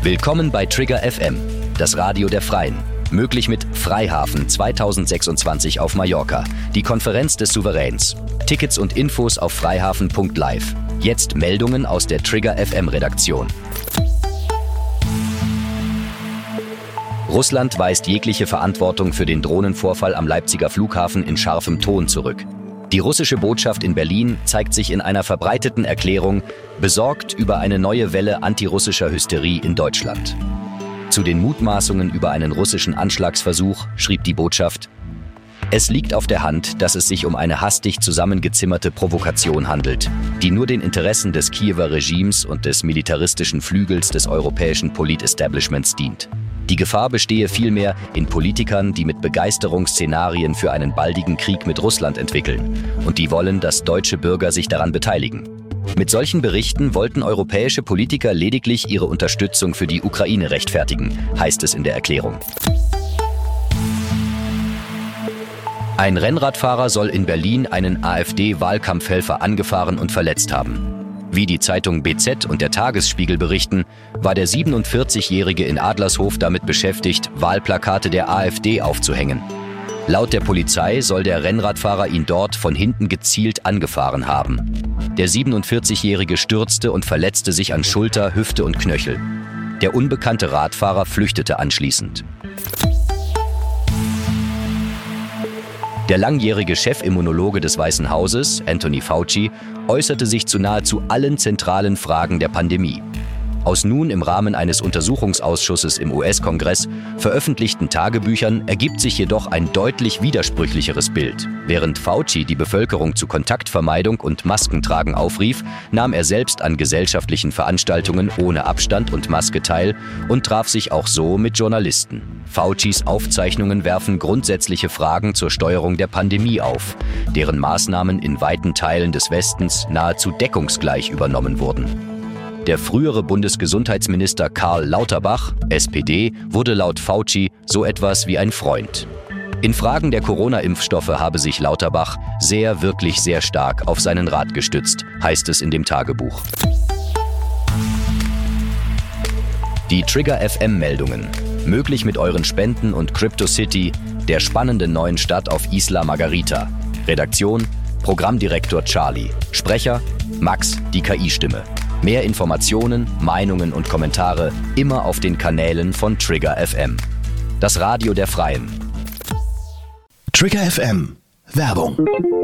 Willkommen bei Trigger FM, das Radio der Freien. Möglich mit Freihafen 2026 auf Mallorca, die Konferenz des Souveräns. Tickets und Infos auf freihafen.live. Jetzt Meldungen aus der Trigger FM Redaktion. Russland weist jegliche Verantwortung für den Drohnenvorfall am Leipziger Flughafen in scharfem Ton zurück. Die russische Botschaft in Berlin zeigt sich in einer verbreiteten Erklärung besorgt über eine neue Welle antirussischer Hysterie in Deutschland. Zu den Mutmaßungen über einen russischen Anschlagsversuch schrieb die Botschaft: Es liegt auf der Hand, dass es sich um eine hastig zusammengezimmerte Provokation handelt, die nur den Interessen des Kiewer Regimes und des militaristischen Flügels des europäischen Politestablishments dient. Die Gefahr bestehe vielmehr in Politikern, die mit Begeisterung Szenarien für einen baldigen Krieg mit Russland entwickeln und die wollen, dass deutsche Bürger sich daran beteiligen. Mit solchen Berichten wollten europäische Politiker lediglich ihre Unterstützung für die Ukraine rechtfertigen, heißt es in der Erklärung. Ein Rennradfahrer soll in Berlin einen AfD-Wahlkampfhelfer angefahren und verletzt haben. Wie die Zeitung BZ und der Tagesspiegel berichten, war der 47-Jährige in Adlershof damit beschäftigt, Wahlplakate der AfD aufzuhängen. Laut der Polizei soll der Rennradfahrer ihn dort von hinten gezielt angefahren haben. Der 47-Jährige stürzte und verletzte sich an Schulter, Hüfte und Knöchel. Der unbekannte Radfahrer flüchtete anschließend. Der langjährige Chefimmunologe des Weißen Hauses, Anthony Fauci, äußerte sich zu nahezu allen zentralen Fragen der Pandemie. Aus nun im Rahmen eines Untersuchungsausschusses im US-Kongress veröffentlichten Tagebüchern ergibt sich jedoch ein deutlich widersprüchlicheres Bild. Während Fauci die Bevölkerung zu Kontaktvermeidung und Maskentragen aufrief, nahm er selbst an gesellschaftlichen Veranstaltungen ohne Abstand und Maske teil und traf sich auch so mit Journalisten. Faucis Aufzeichnungen werfen grundsätzliche Fragen zur Steuerung der Pandemie auf, deren Maßnahmen in weiten Teilen des Westens nahezu deckungsgleich übernommen wurden. Der frühere Bundesgesundheitsminister Karl Lauterbach, SPD, wurde laut Fauci so etwas wie ein Freund. In Fragen der Corona-Impfstoffe habe sich Lauterbach wirklich sehr stark auf seinen Rat gestützt, heißt es in dem Tagebuch. Die Trigger FM-Meldungen. Möglich mit euren Spenden und CryptoCity, der spannenden neuen Stadt auf Isla Margarita. Redaktion: Programmdirektor Charlie. Sprecher: Max, die KI-Stimme. Mehr Informationen, Meinungen und Kommentare immer auf den Kanälen von Trigger FM. Das Radio der Freien. Trigger FM. Werbung.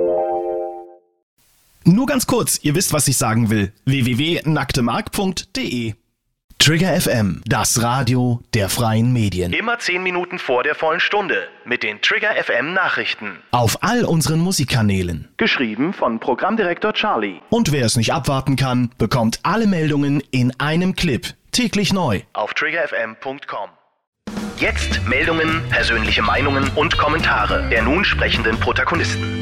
Nur ganz kurz, ihr wisst, was ich sagen will. www.nacktemark.de. Trigger FM, das Radio der freien Medien. Immer 10 Minuten vor der vollen Stunde mit den Trigger FM Nachrichten. Auf all unseren Musikkanälen. Geschrieben von Programmdirektor Charlie. Und wer es nicht abwarten kann, bekommt alle Meldungen in einem Clip. Täglich neu. Auf triggerfm.com. Jetzt Meldungen, persönliche Meinungen und Kommentare der nun sprechenden Protagonisten.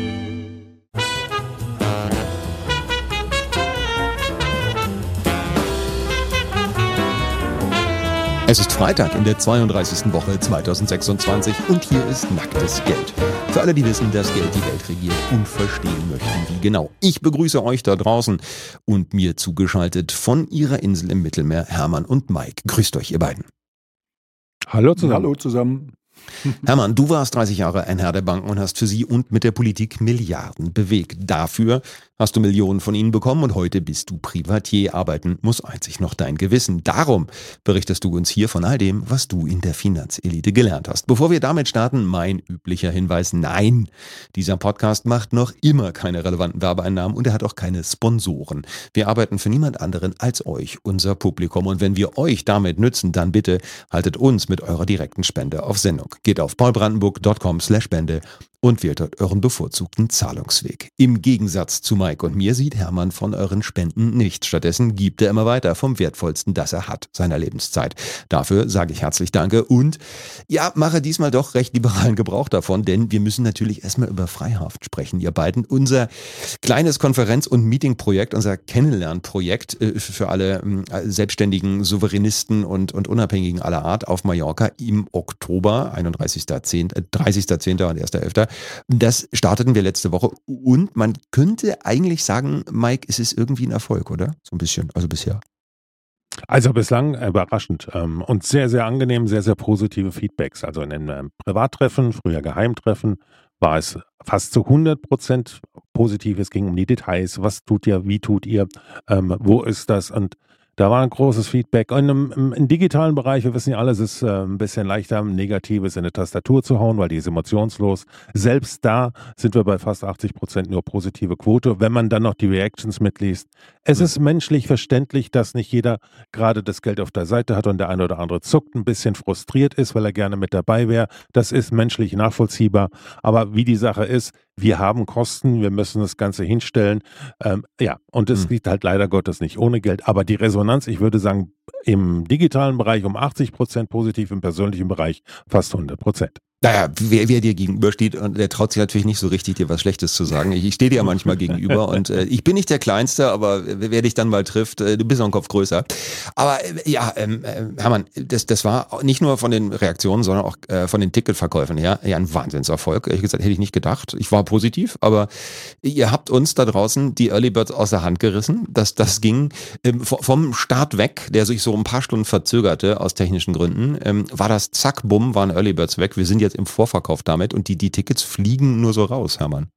Es ist Freitag in der 32. Woche 2026 und hier ist Nacktes Geld. Für alle, die wissen, dass Geld die Welt regiert und verstehen möchten, wie genau. Ich begrüße euch da draußen und mir zugeschaltet von ihrer Insel im Mittelmeer Hermann und Mike. Grüßt euch, ihr beiden. Hallo zusammen. Hallo zusammen. Hermann, du warst 30 Jahre ein Herr der Banken und hast für sie und mit der Politik Milliarden bewegt. Dafür hast du Millionen von ihnen bekommen und heute bist du Privatier. Arbeiten muss einzig noch dein Gewissen. Darum berichtest du uns hier von all dem, was du in der Finanzelite gelernt hast. Bevor wir damit starten, mein üblicher Hinweis: Nein, dieser Podcast macht noch immer keine relevanten Werbeeinnahmen und er hat auch keine Sponsoren. Wir arbeiten für niemand anderen als euch, unser Publikum. Und wenn wir euch damit nützen, dann bitte haltet uns mit eurer direkten Spende auf Sendung. Geht auf paulbrandenburg.com/Spende und wählt dort euren bevorzugten Zahlungsweg. Im Gegensatz zu Mike und mir sieht Hermann von euren Spenden nichts. Stattdessen gibt er immer weiter vom Wertvollsten, das er hat, seiner Lebenszeit. Dafür sage ich herzlich Danke und ja, mache diesmal doch recht liberalen Gebrauch davon, denn wir müssen natürlich erstmal über Freihaft sprechen, ihr beiden. Unser kleines Konferenz- und Meetingprojekt, unser Kennenlernprojekt für alle selbstständigen Souveränisten und Unabhängigen aller Art auf Mallorca im Oktober, 30.10. und 1.11. Das starteten wir letzte Woche und man könnte eigentlich sagen, Mike, es ist irgendwie ein Erfolg, oder? So ein bisschen, also bisher. Also bislang überraschend und sehr, sehr angenehm, sehr, sehr positive Feedbacks. Also in den Privattreffen, früher Geheimtreffen, war es fast zu 100% positiv. Es ging um die Details. Was tut ihr? Wie tut ihr? Wo ist das? Und da war ein großes Feedback. Und im digitalen Bereich, wir wissen ja alle, es ist ein bisschen leichter, Negatives in eine Tastatur zu hauen, weil die ist emotionslos. Selbst da sind wir bei fast 80% nur positive Quote. Wenn man dann noch die Reactions mitliest, es ist menschlich verständlich, dass nicht jeder gerade das Geld auf der Seite hat und der eine oder andere zuckt, ein bisschen frustriert ist, weil er gerne mit dabei wäre. Das ist menschlich nachvollziehbar. Aber wie die Sache ist, wir haben Kosten, wir müssen das Ganze hinstellen. Und es geht halt leider Gottes nicht ohne Geld. Aber die Resonanz, ich würde sagen, im digitalen Bereich um 80% positiv, im persönlichen Bereich fast 100%. Naja, wer dir gegenübersteht, und der traut sich natürlich nicht so richtig, dir was Schlechtes zu sagen. Ich stehe dir ja manchmal gegenüber und ich bin nicht der Kleinste, aber wer dich dann mal trifft, du bist noch einen Kopf größer. Aber Hermann, das war nicht nur von den Reaktionen, sondern auch von den Ticketverkäufen her ein Wahnsinnserfolg. Ehrlich gesagt, hätte ich nicht gedacht. Ich war positiv, aber ihr habt uns da draußen die Early Birds aus der Hand gerissen. Das ging vom Start weg, der sich so ein paar Stunden verzögerte aus technischen Gründen, war das zack, bumm, waren Early Birds weg. Wir sind jetzt im Vorverkauf damit und die Tickets fliegen nur so raus, Hermann.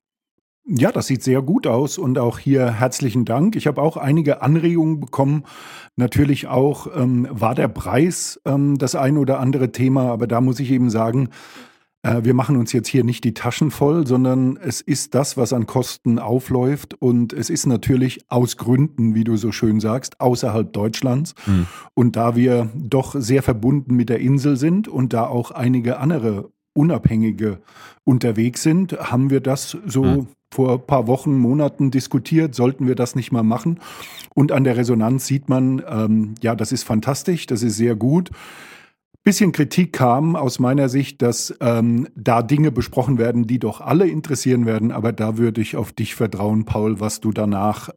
Ja, das sieht sehr gut aus und auch hier herzlichen Dank. Ich habe auch einige Anregungen bekommen. Natürlich auch war der Preis das ein oder andere Thema, aber da muss ich eben sagen, wir machen uns jetzt hier nicht die Taschen voll, sondern es ist das, was an Kosten aufläuft und es ist natürlich aus Gründen, wie du so schön sagst, außerhalb Deutschlands. Und da wir doch sehr verbunden mit der Insel sind und da auch einige andere Unabhängige unterwegs sind, haben wir das so vor ein paar Wochen, Monaten diskutiert, sollten wir das nicht mal machen. Und an der Resonanz sieht man, das ist fantastisch, das ist sehr gut. Bisschen Kritik kam aus meiner Sicht, dass da Dinge besprochen werden, die doch alle interessieren werden, aber da würde ich auf dich vertrauen, Paul, was du danach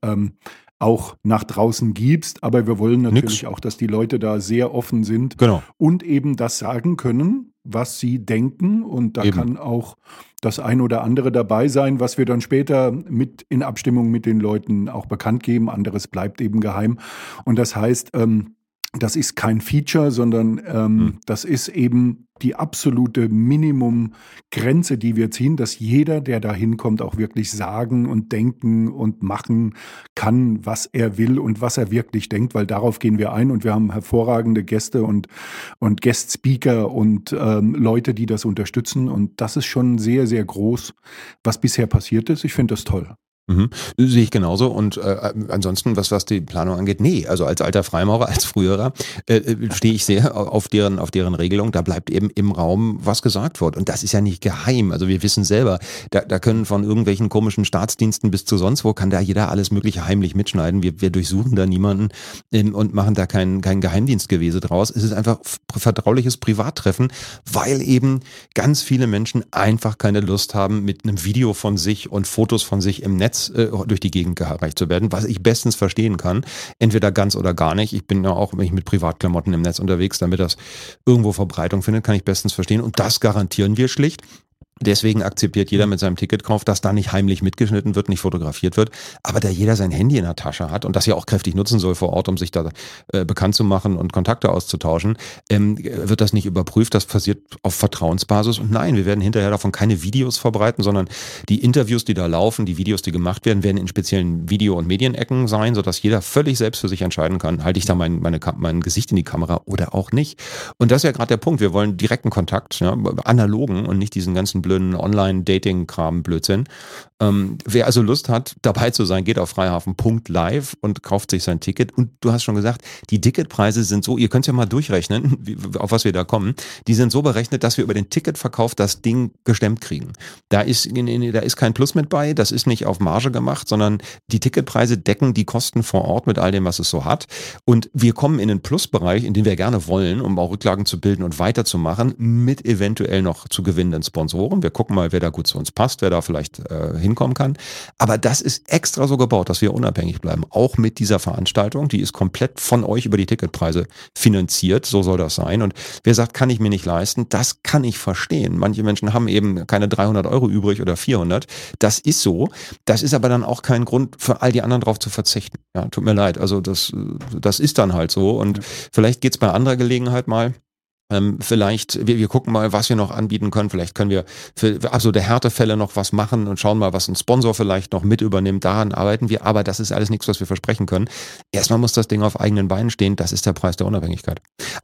auch nach draußen gibst. Aber wir wollen natürlich auch, dass die Leute da sehr offen sind und eben das sagen können, was sie denken. Und da kann auch das ein oder andere dabei sein, was wir dann später mit in Abstimmung mit den Leuten auch bekannt geben. Anderes bleibt eben geheim. Und das heißt, das ist kein Feature, sondern das ist eben die absolute Minimumgrenze, die wir ziehen, dass jeder, der da hinkommt, auch wirklich sagen und denken und machen kann, was er will und was er wirklich denkt, weil darauf gehen wir ein und wir haben hervorragende Gäste und Guest-Speaker und Leute, die das unterstützen und das ist schon sehr, sehr groß, was bisher passiert ist. Ich finde das toll. Sehe ich genauso und ansonsten, was die Planung angeht, also als alter Freimaurer, als früherer, stehe ich sehr auf deren Regelung, da bleibt eben im Raum, was gesagt wird und das ist ja nicht geheim, also wir wissen selber, da können von irgendwelchen komischen Staatsdiensten bis zu sonst wo, kann da jeder alles mögliche heimlich mitschneiden, wir durchsuchen da niemanden und machen da kein Geheimdienstgewese draus, es ist einfach vertrauliches Privattreffen, weil eben ganz viele Menschen einfach keine Lust haben, mit einem Video von sich und Fotos von sich im Netz durch die Gegend gereicht zu werden, was ich bestens verstehen kann. Entweder ganz oder gar nicht. Ich bin ja auch mit Privatklamotten im Netz unterwegs, damit das irgendwo Verbreitung findet, kann ich bestens verstehen. Und das garantieren wir schlicht. Deswegen akzeptiert jeder mit seinem Ticketkauf, dass da nicht heimlich mitgeschnitten wird, nicht fotografiert wird, aber da jeder sein Handy in der Tasche hat und das ja auch kräftig nutzen soll vor Ort, um sich da bekannt zu machen und Kontakte auszutauschen, wird das nicht überprüft, das passiert auf Vertrauensbasis und nein, wir werden hinterher davon keine Videos verbreiten, sondern die Interviews, die da laufen, die Videos, die gemacht werden, werden in speziellen Video- und Medienecken sein, sodass jeder völlig selbst für sich entscheiden kann, halte ich da mein Gesicht in die Kamera oder auch nicht. Und das ist ja gerade der Punkt, wir wollen direkten Kontakt, analogen und nicht diesen ganzen Online-Dating-Kram, Blödsinn. Wer also Lust hat, dabei zu sein, geht auf freihafen.live und kauft sich sein Ticket. Und du hast schon gesagt, die Ticketpreise sind so, ihr könnt es ja mal durchrechnen, auf was wir da kommen, die sind so berechnet, dass wir über den Ticketverkauf das Ding gestemmt kriegen. Da ist kein Plus mit bei, das ist nicht auf Marge gemacht, sondern die Ticketpreise decken die Kosten vor Ort mit all dem, was es so hat. Und wir kommen in den Plusbereich, in den wir gerne wollen, um auch Rücklagen zu bilden und weiterzumachen, mit eventuell noch zu gewinnenden Sponsoren. Wir gucken mal, wer da gut zu uns passt, wer da vielleicht hinkommen kann. Aber das ist extra so gebaut, dass wir unabhängig bleiben. Auch mit dieser Veranstaltung, die ist komplett von euch über die Ticketpreise finanziert. So soll das sein. Und wer sagt, kann ich mir nicht leisten, das kann ich verstehen. Manche Menschen haben eben keine 300 Euro übrig oder 400. Das ist so. Das ist aber dann auch kein Grund für all die anderen drauf zu verzichten. Ja, tut mir leid. Also das ist dann halt so. Und vielleicht geht's bei anderer Gelegenheit mal. Vielleicht, wir gucken mal, was wir noch anbieten können. Vielleicht können wir für absolute Härtefälle noch was machen und schauen mal, was ein Sponsor vielleicht noch mit übernimmt. Daran arbeiten wir. Aber das ist alles nichts, was wir versprechen können. Erstmal muss das Ding auf eigenen Beinen stehen. Das ist der Preis der Unabhängigkeit.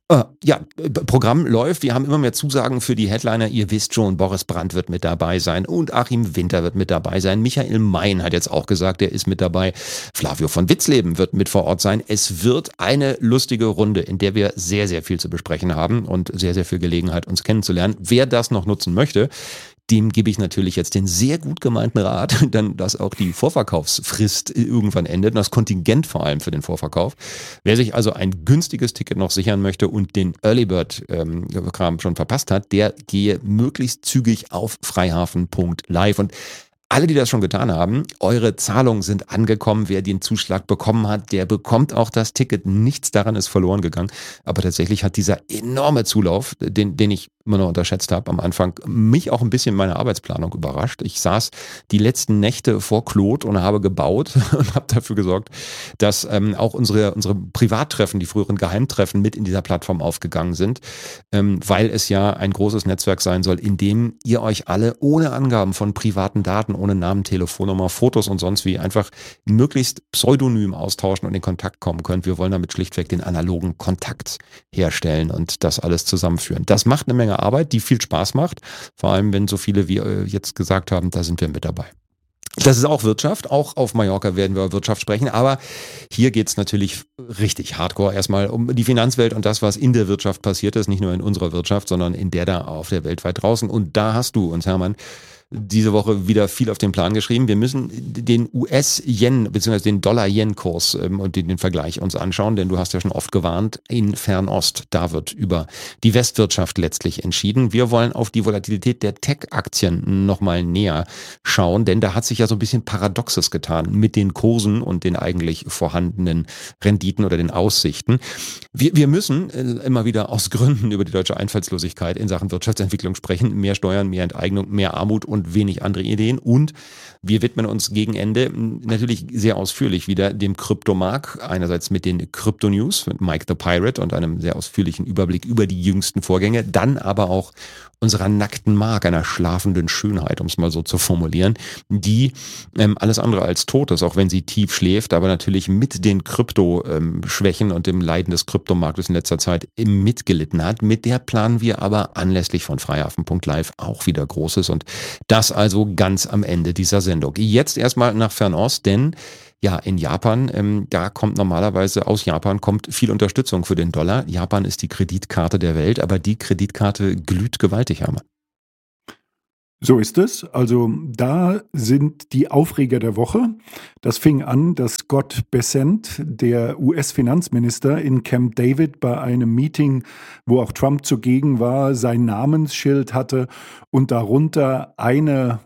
Programm läuft. Wir haben immer mehr Zusagen für die Headliner. Ihr wisst schon, Boris Brandt wird mit dabei sein und Achim Winter wird mit dabei sein. Michael Mein hat jetzt auch gesagt, er ist mit dabei. Flavio von Witzleben wird mit vor Ort sein. Es wird eine lustige Runde, in der wir sehr, sehr viel zu besprechen haben und sehr, sehr viel Gelegenheit, uns kennenzulernen. Wer das noch nutzen möchte, dem gebe ich natürlich jetzt den sehr gut gemeinten Rat, dann, dass auch die Vorverkaufsfrist irgendwann endet und das Kontingent vor allem für den Vorverkauf. Wer sich also ein günstiges Ticket noch sichern möchte und den Early Bird Kram schon verpasst hat, der gehe möglichst zügig auf freihafen.live. Und alle, die das schon getan haben, eure Zahlungen sind angekommen. Wer den Zuschlag bekommen hat, der bekommt auch das Ticket. Nichts daran ist verloren gegangen. Aber tatsächlich hat dieser enorme Zulauf, den ich immer noch unterschätzt habe am Anfang, mich auch ein bisschen in meiner Arbeitsplanung überrascht. Ich saß die letzten Nächte vor Claude und habe gebaut und habe dafür gesorgt, dass auch unsere Privattreffen, die früheren Geheimtreffen mit in dieser Plattform aufgegangen sind, weil es ja ein großes Netzwerk sein soll, in dem ihr euch alle ohne Angaben von privaten Daten, ohne Namen, Telefonnummer, Fotos und sonst wie einfach möglichst pseudonym austauschen und in Kontakt kommen könnt. Wir wollen damit schlichtweg den analogen Kontakt herstellen und das alles zusammenführen. Das macht eine Menge Arbeit, die viel Spaß macht, vor allem wenn so viele wie jetzt gesagt haben, da sind wir mit dabei. Das ist auch Wirtschaft, auch auf Mallorca werden wir über Wirtschaft sprechen, aber hier geht's natürlich richtig hardcore erstmal um die Finanzwelt und das, was in der Wirtschaft passiert ist, nicht nur in unserer Wirtschaft, sondern in der da auf der Welt weit draußen. Und da hast du uns, Hermann, diese Woche wieder viel auf den Plan geschrieben. Wir müssen den US-Yen bzw. den Dollar-Yen-Kurs und den Vergleich uns anschauen, denn du hast ja schon oft gewarnt, in Fernost, da wird über die Westwirtschaft letztlich entschieden. Wir wollen auf die Volatilität der Tech-Aktien nochmal näher schauen, denn da hat sich ja so ein bisschen Paradoxes getan mit den Kursen und den eigentlich vorhandenen Renditen oder den Aussichten. Wir müssen immer wieder aus Gründen über die deutsche Einfallslosigkeit in Sachen Wirtschaftsentwicklung sprechen. Mehr Steuern, mehr Enteignung, mehr Armut und wenig andere Ideen. Und wir widmen uns gegen Ende natürlich sehr ausführlich wieder dem Kryptomarkt. Einerseits mit den Krypto-News mit Mike the Pirate und einem sehr ausführlichen Überblick über die jüngsten Vorgänge. Dann aber auch unserer nackten Mark, einer schlafenden Schönheit, um es mal so zu formulieren, die alles andere als tot ist, auch wenn sie tief schläft, aber natürlich mit den Krypto-Schwächen und dem Leiden des Kryptomarktes in letzter Zeit mitgelitten hat. Mit der planen wir aber anlässlich von freihafen.live auch wieder Großes und das also ganz am Ende dieser Sendung. Jetzt erstmal nach Fernost, denn ja, in Japan, da kommt normalerweise aus Japan kommt viel Unterstützung für den Dollar. Japan ist die Kreditkarte der Welt, aber die Kreditkarte glüht gewaltig, Hermann. So ist es. Also da sind die Aufreger der Woche. Das fing an, dass Scott Bessent, der US-Finanzminister, in Camp David bei einem Meeting, wo auch Trump zugegen war, sein Namensschild hatte und darunter eine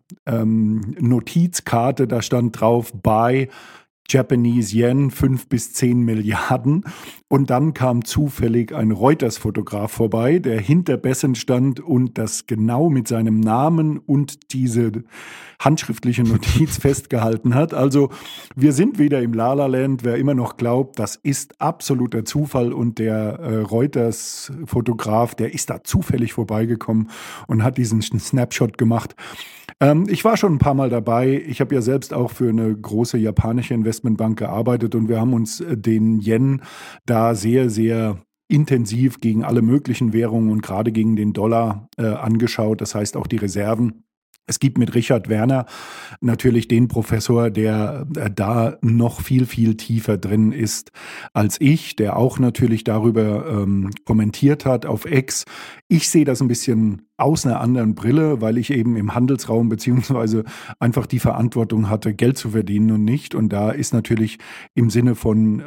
Notizkarte, da stand drauf, Buy Japanese Yen 5 bis 10 Milliarden. Und dann kam zufällig ein Reuters-Fotograf vorbei, der hinter Bessent stand und das genau mit seinem Namen und diese handschriftliche Notiz festgehalten hat. Also wir sind wieder im La-La-Land. Wer immer noch glaubt, das ist absoluter Zufall und der Reuters-Fotograf, der ist da zufällig vorbeigekommen und hat diesen Snapshot gemacht. Ich war schon ein paar Mal dabei. Ich habe ja selbst auch für eine große japanische Investmentbank gearbeitet und wir haben uns den Yen da sehr, sehr intensiv gegen alle möglichen Währungen und gerade gegen den Dollar angeschaut. Das heißt auch die Reserven. Es gibt mit Richard Werner natürlich den Professor, der da noch viel, viel tiefer drin ist als ich, der auch natürlich darüber kommentiert hat auf X. Ich sehe das ein bisschen aus einer anderen Brille, weil ich eben im Handelsraum beziehungsweise einfach die Verantwortung hatte, Geld zu verdienen und nicht. Und da ist natürlich im Sinne von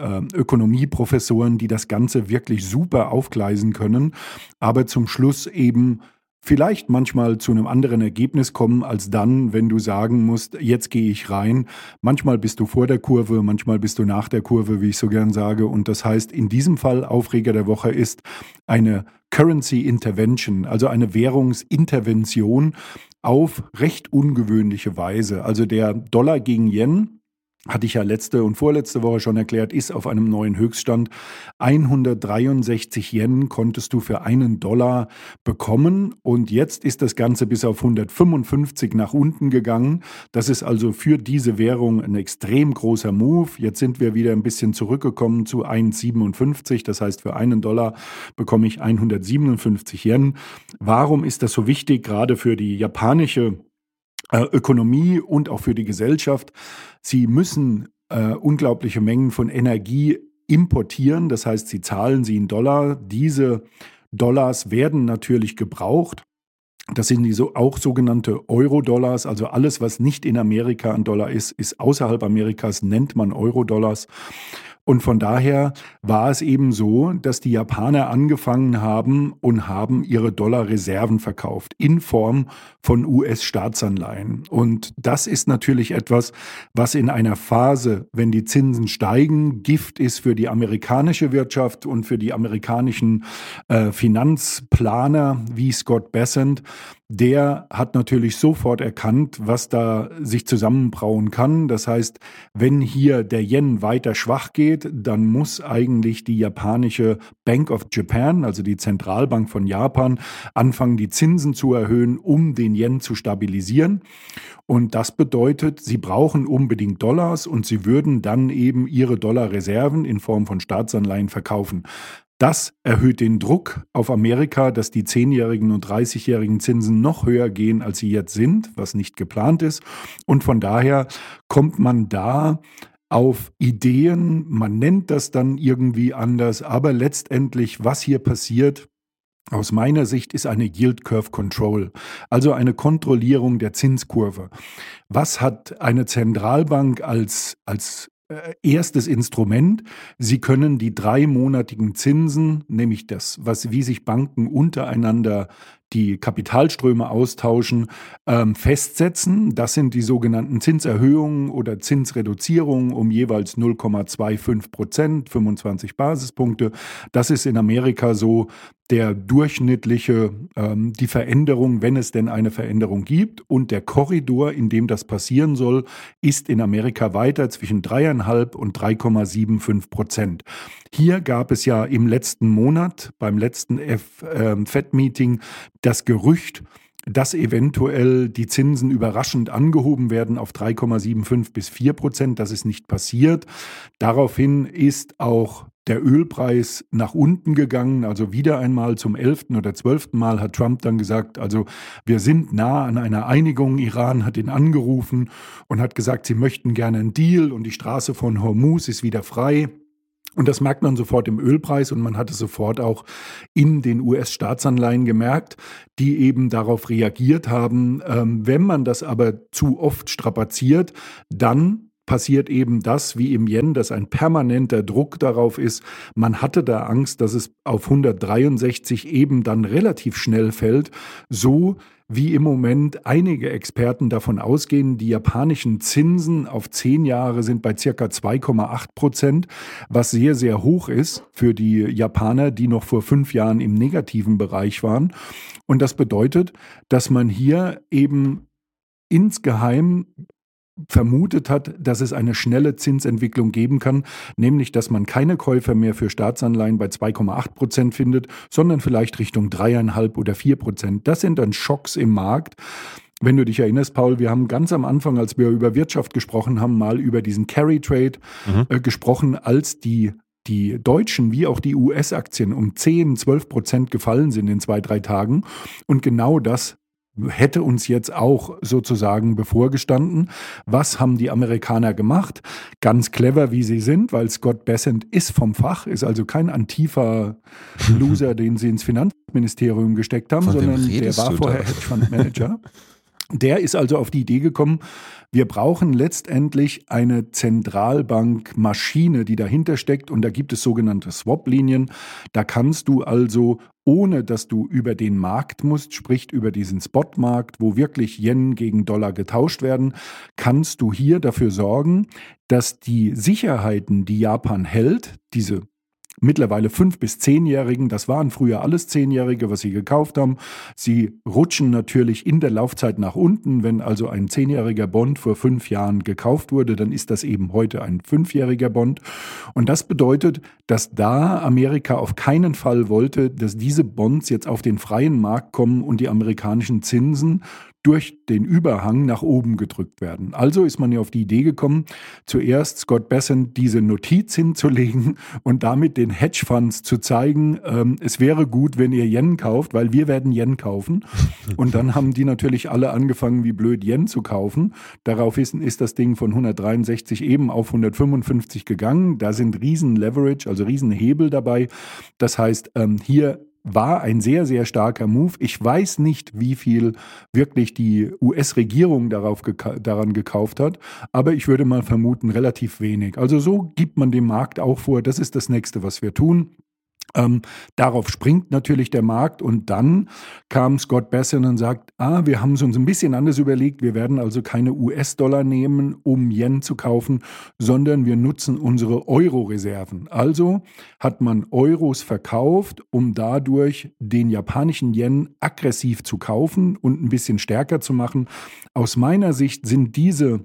Ökonomieprofessoren, die das Ganze wirklich super aufgleisen können, aber zum Schluss eben vielleicht manchmal zu einem anderen Ergebnis kommen, als dann, wenn du sagen musst, jetzt gehe ich rein. Manchmal bist du vor der Kurve, manchmal bist du nach der Kurve, wie ich so gern sage. Und das heißt, in diesem Fall Aufreger der Woche ist eine Currency Intervention, also eine Währungsintervention auf recht ungewöhnliche Weise. Also der Dollar gegen Yen, hatte ich ja letzte und vorletzte Woche schon erklärt, ist auf einem neuen Höchststand. 163 Yen konntest du für $1 bekommen und jetzt ist das Ganze bis auf 155 nach unten gegangen. Das ist also für diese Währung ein extrem großer Move. Jetzt sind wir wieder ein bisschen zurückgekommen zu 1,57. Das heißt, für $1 bekomme ich 157 Yen. Warum ist das so wichtig, gerade für die japanische Ökonomie und auch für die Gesellschaft? Sie müssen unglaubliche Mengen von Energie importieren, das heißt, sie zahlen sie in Dollar. Diese Dollars werden natürlich gebraucht. Das sind auch sogenannte Euro-Dollars, also alles, was nicht in Amerika ein Dollar ist außerhalb Amerikas, nennt man Euro-Dollars. Und von daher war es eben so, dass die Japaner angefangen haben und haben ihre Dollarreserven verkauft in Form von US-Staatsanleihen. Und das ist natürlich etwas, was in einer Phase, wenn die Zinsen steigen, Gift ist für die amerikanische Wirtschaft und für die amerikanischen Finanzplaner wie Scott Bessent. Der hat natürlich sofort erkannt, was da sich zusammenbrauen kann. Das heißt, wenn hier der Yen weiter schwach geht, dann muss eigentlich die japanische Bank of Japan, also die Zentralbank von Japan, anfangen, die Zinsen zu erhöhen, um den Yen zu stabilisieren. Und das bedeutet, sie brauchen unbedingt Dollars und sie würden dann eben ihre Dollarreserven in Form von Staatsanleihen verkaufen. Das erhöht den Druck auf Amerika, dass die 10-jährigen und 30-jährigen Zinsen noch höher gehen, als sie jetzt sind, was nicht geplant ist. Und von daher kommt man da auf Ideen, man nennt das dann irgendwie anders, aber letztendlich, was hier passiert, aus meiner Sicht, ist eine Yield Curve Control, also eine Kontrollierung der Zinskurve. Was hat eine Zentralbank als erstes Instrument? Sie können die 3-monatigen Zinsen, nämlich das, wie sich Banken untereinander die Kapitalströme austauschen, festsetzen. Das sind die sogenannten Zinserhöhungen oder Zinsreduzierungen um jeweils 0,25%, 25 Basispunkte. Das ist in Amerika so der durchschnittliche, die Veränderung, wenn es denn eine Veränderung gibt. Und der Korridor, in dem das passieren soll, ist in Amerika weiter zwischen 3,5 und 3,75%. Hier gab es ja im letzten Monat, beim letzten FED-Meeting, das Gerücht, dass eventuell die Zinsen überraschend angehoben werden auf 3,75 bis 4%. Das ist nicht passiert. Daraufhin ist auch der Ölpreis nach unten gegangen, also wieder einmal zum 11. oder 12. Mal hat Trump dann gesagt, also wir sind nah an einer Einigung. Iran hat ihn angerufen und hat gesagt, sie möchten gerne einen Deal und die Straße von Hormuz ist wieder frei. Und das merkt man sofort im Ölpreis und man hat es sofort auch in den US-Staatsanleihen gemerkt, die eben darauf reagiert haben. Wenn man das aber zu oft strapaziert, dann passiert eben das wie im Yen, dass ein permanenter Druck darauf ist. Man hatte da Angst, dass es auf 163 eben dann relativ schnell fällt, so wie im Moment einige Experten davon ausgehen, die japanischen Zinsen auf 10 Jahre sind bei ca. 2,8%, was sehr, sehr hoch ist für die Japaner, die noch vor 5 Jahren im negativen Bereich waren. Und das bedeutet, dass man hier eben insgeheim vermutet hat, dass es eine schnelle Zinsentwicklung geben kann, nämlich dass man keine Käufer mehr für Staatsanleihen bei 2,8% findet, sondern vielleicht Richtung 3,5 oder 4%. Das sind dann Schocks im Markt. Wenn du dich erinnerst, Paul, wir haben ganz am Anfang, als wir über Wirtschaft gesprochen haben, mal über diesen Carry Trade gesprochen, als die deutschen wie auch die US-Aktien um 10-12% gefallen sind in 2-3 Tagen. Und genau das hätte uns jetzt auch sozusagen bevorgestanden. Was haben die Amerikaner gemacht? Ganz clever, wie sie sind, weil Scott Bessent ist vom Fach, ist also kein Antifa-Loser, den sie ins Finanzministerium gesteckt haben, sondern der war vorher Hedgefondsmanager. Der ist also auf die Idee gekommen, Wir brauchen letztendlich eine Zentralbankmaschine, die dahinter steckt, und da gibt es sogenannte Swap-Linien. Da kannst du also, ohne dass du über den Markt musst, sprich über diesen Spotmarkt, wo wirklich Yen gegen Dollar getauscht werden, kannst du hier dafür sorgen, dass die Sicherheiten, die Japan hält, diese mittlerweile 5- bis 10-Jährigen, das waren früher alles 10-Jährige, was sie gekauft haben. Sie rutschen natürlich in der Laufzeit nach unten. Wenn also ein 10-jähriger Bond vor 5 Jahren gekauft wurde, dann ist das eben heute ein 5-jähriger Bond. Und das bedeutet, dass da Amerika auf keinen Fall wollte, dass diese Bonds jetzt auf den freien Markt kommen und die amerikanischen Zinsen durch den Überhang nach oben gedrückt werden. Also ist man ja auf die Idee gekommen, zuerst Scott Bessent diese Notiz hinzulegen und damit den Hedgefonds zu zeigen, es wäre gut, wenn ihr Yen kauft, weil wir werden Yen kaufen. Und dann haben die natürlich alle angefangen, wie blöd Yen zu kaufen. Daraufhin ist das Ding von 163 eben auf 155 gegangen. Da sind riesen Leverage, also riesen Hebel dabei. Das heißt, hier war ein sehr, sehr starker Move. Ich weiß nicht, wie viel wirklich die US-Regierung daran gekauft hat, aber ich würde mal vermuten, relativ wenig. Also so gibt man dem Markt auch vor, das ist das Nächste, was wir tun. Darauf springt natürlich der Markt, und dann kam Scott Bessent und sagt, wir haben es uns ein bisschen anders überlegt, wir werden also keine US-Dollar nehmen, um Yen zu kaufen, sondern wir nutzen unsere Euro-Reserven. Also hat man Euros verkauft, um dadurch den japanischen Yen aggressiv zu kaufen und ein bisschen stärker zu machen. Aus meiner Sicht sind diese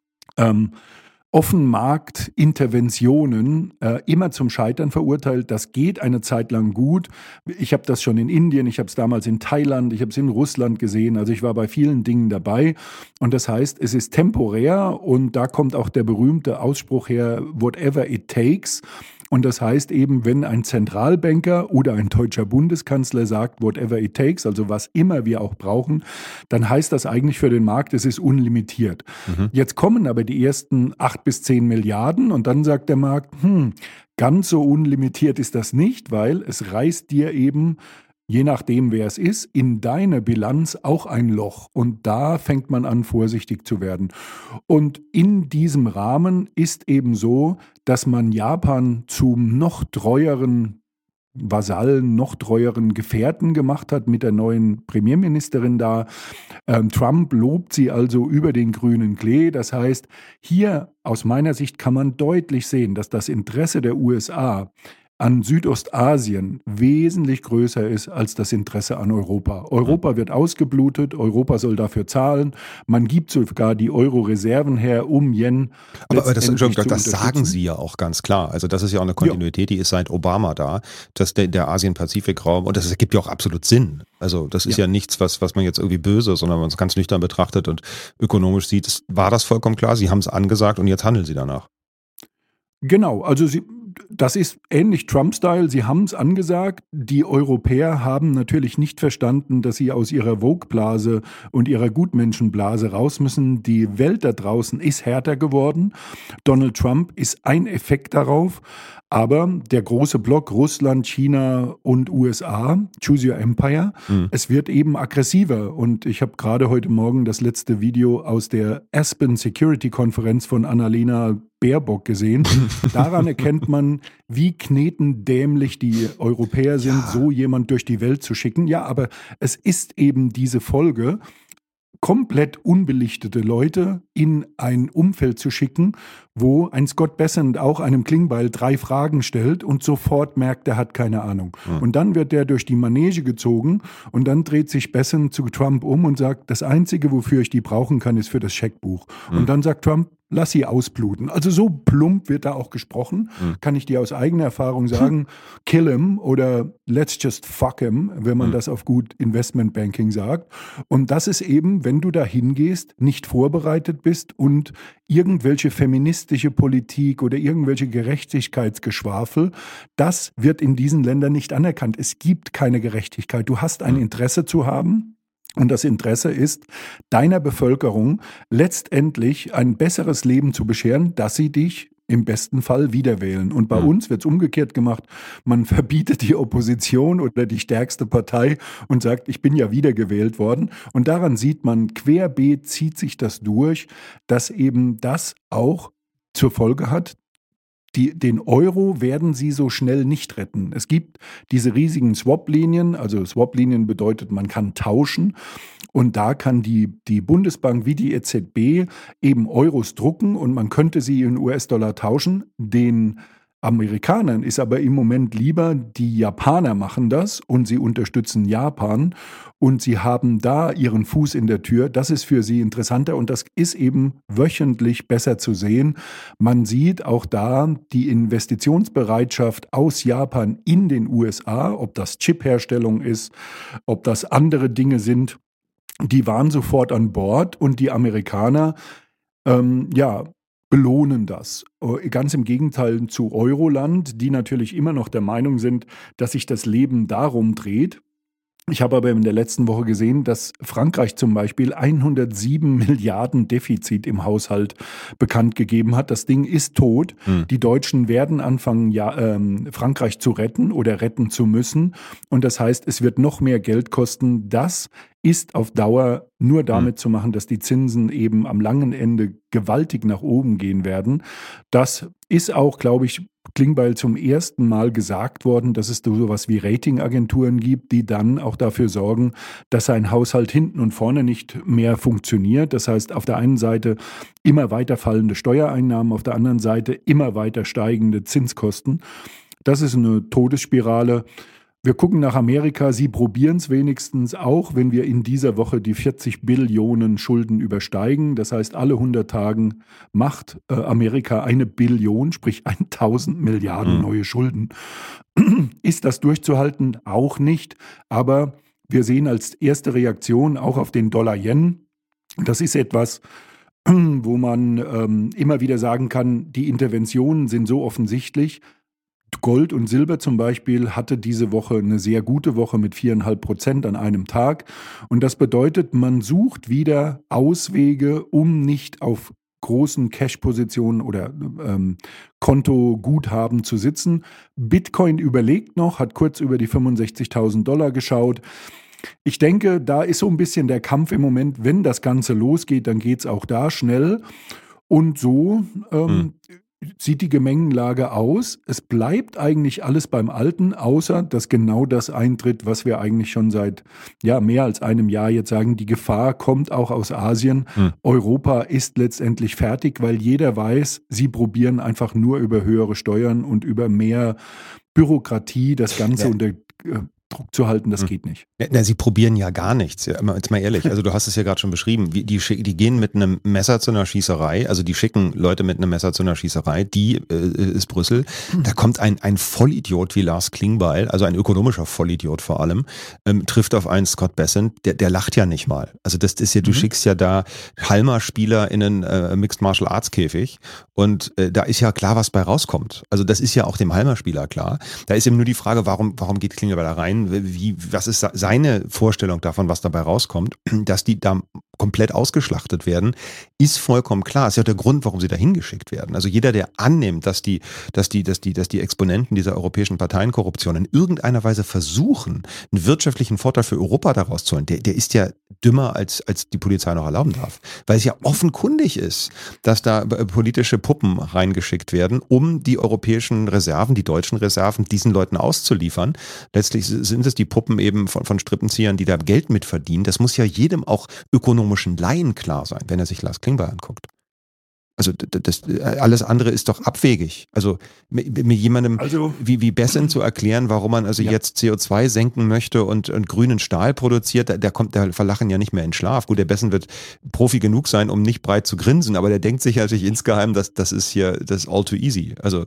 Offenmarktinterventionen immer zum Scheitern verurteilt. Das geht eine Zeit lang gut. Ich habe das schon in Indien, ich habe es damals in Thailand, ich habe es in Russland gesehen. Also ich war bei vielen Dingen dabei. Und das heißt, es ist temporär, und da kommt auch der berühmte Ausspruch her, whatever it takes. Und das heißt eben, wenn ein Zentralbanker oder ein deutscher Bundeskanzler sagt, whatever it takes, also was immer wir auch brauchen, dann heißt das eigentlich für den Markt, es ist unlimitiert. Jetzt kommen aber die ersten 8 bis 10 Milliarden und dann sagt der Markt, ganz so unlimitiert ist das nicht, weil es reißt dir eben, je nachdem wer es ist, in deine Bilanz auch ein Loch. Und da fängt man an, vorsichtig zu werden. Und in diesem Rahmen ist eben so, dass man Japan zum noch treueren Vasallen, noch treueren Gefährten gemacht hat mit der neuen Premierministerin da. Trump lobt sie also über den grünen Klee. Das heißt, hier aus meiner Sicht kann man deutlich sehen, dass das Interesse der USA an Südostasien wesentlich größer ist als das Interesse an Europa. Europa wird ausgeblutet, Europa soll dafür zahlen, man gibt sogar die Euro-Reserven her, um Yen aber das sagen Sie ja auch ganz klar. Also das ist ja auch eine Kontinuität, die ist seit Obama da, dass der Asien-Pazifik-Raum, und das ergibt ja auch absolut Sinn. Also das ist ja nichts, was man jetzt irgendwie böse, sondern man es ganz nüchtern betrachtet und ökonomisch sieht, war das vollkommen klar, Sie haben es angesagt und jetzt handeln Sie danach. Genau, also das ist ähnlich Trump-Style. Sie haben es angesagt. Die Europäer haben natürlich nicht verstanden, dass sie aus ihrer Vogue-Blase und ihrer Gutmenschenblase raus müssen. Die Welt da draußen ist härter geworden. Donald Trump ist ein Effekt darauf. Aber der große Block Russland, China und USA, Choose Your Empire, es wird eben aggressiver. Und ich habe gerade heute Morgen das letzte Video aus der Aspen Security Konferenz von Annalena Baerbock gesehen. Daran erkennt man, wie knetendämlich die Europäer sind, so jemand durch die Welt zu schicken. Ja, aber es ist eben diese Folge, komplett unbelichtete Leute in ein Umfeld zu schicken, wo ein Scott Bessent auch einem Klingbeil 3 Fragen stellt und sofort merkt, er hat keine Ahnung. Und dann wird der durch die Manege gezogen und dann dreht sich Bessent zu Trump um und sagt, das Einzige, wofür ich die brauchen kann, ist für das Scheckbuch. Und dann sagt Trump, lass sie ausbluten. Also so plump wird da auch gesprochen, kann ich dir aus eigener Erfahrung sagen, kill him oder let's just fuck him, wenn man das auf gut Investmentbanking sagt. Und das ist eben, wenn du da hingehst, nicht vorbereitet bist und irgendwelche feministische Politik oder irgendwelche Gerechtigkeitsgeschwafel, das wird in diesen Ländern nicht anerkannt. Es gibt keine Gerechtigkeit. Du hast ein Interesse zu haben. Und das Interesse ist, deiner Bevölkerung letztendlich ein besseres Leben zu bescheren, dass sie dich im besten Fall wiederwählen. Und bei uns wird es umgekehrt gemacht. Man verbietet die Opposition oder die stärkste Partei und sagt, ich bin ja wiedergewählt worden. Und daran sieht man, querbeet zieht sich das durch, dass eben das auch zur Folge hat, den Euro werden sie so schnell nicht retten. Es gibt diese riesigen Swap-Linien, also Swap-Linien bedeutet, man kann tauschen und da kann die Bundesbank wie die EZB eben Euros drucken und man könnte sie in US-Dollar tauschen. Den Amerikanern ist aber im Moment lieber, die Japaner machen das und sie unterstützen Japan und sie haben da ihren Fuß in der Tür. Das ist für sie interessanter und das ist eben wöchentlich besser zu sehen. Man sieht auch da die Investitionsbereitschaft aus Japan in den USA, ob das Chipherstellung ist, ob das andere Dinge sind, die waren sofort an Bord und die Amerikaner, belohnen das. Ganz im Gegenteil zu Euroland, die natürlich immer noch der Meinung sind, dass sich das Leben darum dreht. Ich habe aber in der letzten Woche gesehen, dass Frankreich zum Beispiel 107 Milliarden Defizit im Haushalt bekannt gegeben hat. Das Ding ist tot. Die Deutschen werden anfangen, Frankreich zu retten oder retten zu müssen. Und das heißt, es wird noch mehr Geld kosten. Das ist auf Dauer nur damit zu machen, dass die Zinsen eben am langen Ende gewaltig nach oben gehen werden. Das ist auch, glaube ich, Klingbeil zum ersten Mal gesagt worden, dass es sowas wie Ratingagenturen gibt, die dann auch dafür sorgen, dass ein Haushalt hinten und vorne nicht mehr funktioniert. Das heißt, auf der einen Seite immer weiter fallende Steuereinnahmen, auf der anderen Seite immer weiter steigende Zinskosten. Das ist eine Todesspirale. Wir gucken nach Amerika, sie probieren es wenigstens auch, wenn wir in dieser Woche die 40 Billionen Schulden übersteigen. Das heißt, alle 100 Tagen macht Amerika 1 Billion, sprich 1000 Milliarden neue Schulden. Ist das durchzuhalten? Auch nicht. Aber wir sehen als erste Reaktion auch auf den Dollar-Yen, das ist etwas, wo man immer wieder sagen kann, die Interventionen sind so offensichtlich. Gold und Silber zum Beispiel hatte diese Woche eine sehr gute Woche mit 4,5% an einem Tag. Und das bedeutet, man sucht wieder Auswege, um nicht auf großen Cash-Positionen oder Kontoguthaben zu sitzen. Bitcoin überlegt noch, hat kurz über die $65.000 geschaut. Ich denke, da ist so ein bisschen der Kampf im Moment. Wenn das Ganze losgeht, dann geht es auch da schnell. Und so sieht die Gemengenlage aus. Es bleibt eigentlich alles beim Alten, außer dass genau das eintritt, was wir eigentlich schon seit mehr als einem Jahr jetzt sagen. Die Gefahr kommt auch aus Asien. Europa ist letztendlich fertig, weil jeder weiß, sie probieren einfach nur über höhere Steuern und über mehr Bürokratie das Ganze unter Druck zu halten, das geht nicht. Na, sie probieren ja gar nichts. Ja, jetzt mal ehrlich, also du hast es ja gerade schon beschrieben, die gehen mit einem Messer zu einer Schießerei, also die schicken Leute mit einem Messer zu einer Schießerei, die ist Brüssel. Da kommt ein Vollidiot wie Lars Klingbeil, also ein ökonomischer Vollidiot vor allem, trifft auf einen Scott Bessent, der lacht ja nicht mal. Also das ist ja, du schickst ja da Halma-Spieler in einen Mixed Martial Arts Käfig und da ist ja klar, was bei rauskommt. Also das ist ja auch dem Halma-Spieler klar. Da ist eben nur die Frage, warum geht Klingbeil da rein? Was ist seine Vorstellung davon, was dabei rauskommt? Dass die da komplett ausgeschlachtet werden, ist vollkommen klar. Ist ja auch der Grund, warum sie da hingeschickt werden. Also jeder, der annimmt, dass die Exponenten dieser europäischen Parteienkorruption in irgendeiner Weise versuchen, einen wirtschaftlichen Vorteil für Europa daraus zu holen, der ist ja dümmer, als die Polizei noch erlauben darf. Weil es ja offenkundig ist, dass da politische Puppen reingeschickt werden, um die europäischen Reserven, die deutschen Reserven, diesen Leuten auszuliefern. Letztlich sind es die Puppen eben von Strippenziehern, die da Geld mitverdienen. Das muss ja jedem auch ökonomischen Laien klar sein, wenn er sich Lars Klingbeil anguckt. Also alles andere ist doch abwegig. Also mit jemandem wie Bessent zu erklären, warum man jetzt CO2 senken möchte und grünen Stahl produziert, da verlachen ja nicht mehr in Schlaf. Gut, der Bessent wird Profi genug sein, um nicht breit zu grinsen, aber der denkt sich natürlich insgeheim, das ist hier das all too easy. Also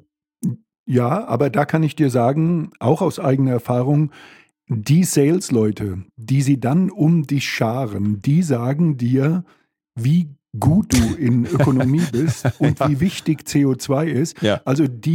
ja, aber da kann ich dir sagen, auch aus eigener Erfahrung, die Sales-Leute, die sie dann um dich scharen, die sagen dir, wie gut du in Ökonomie bist und wie wichtig CO2 ist. Ja. Also die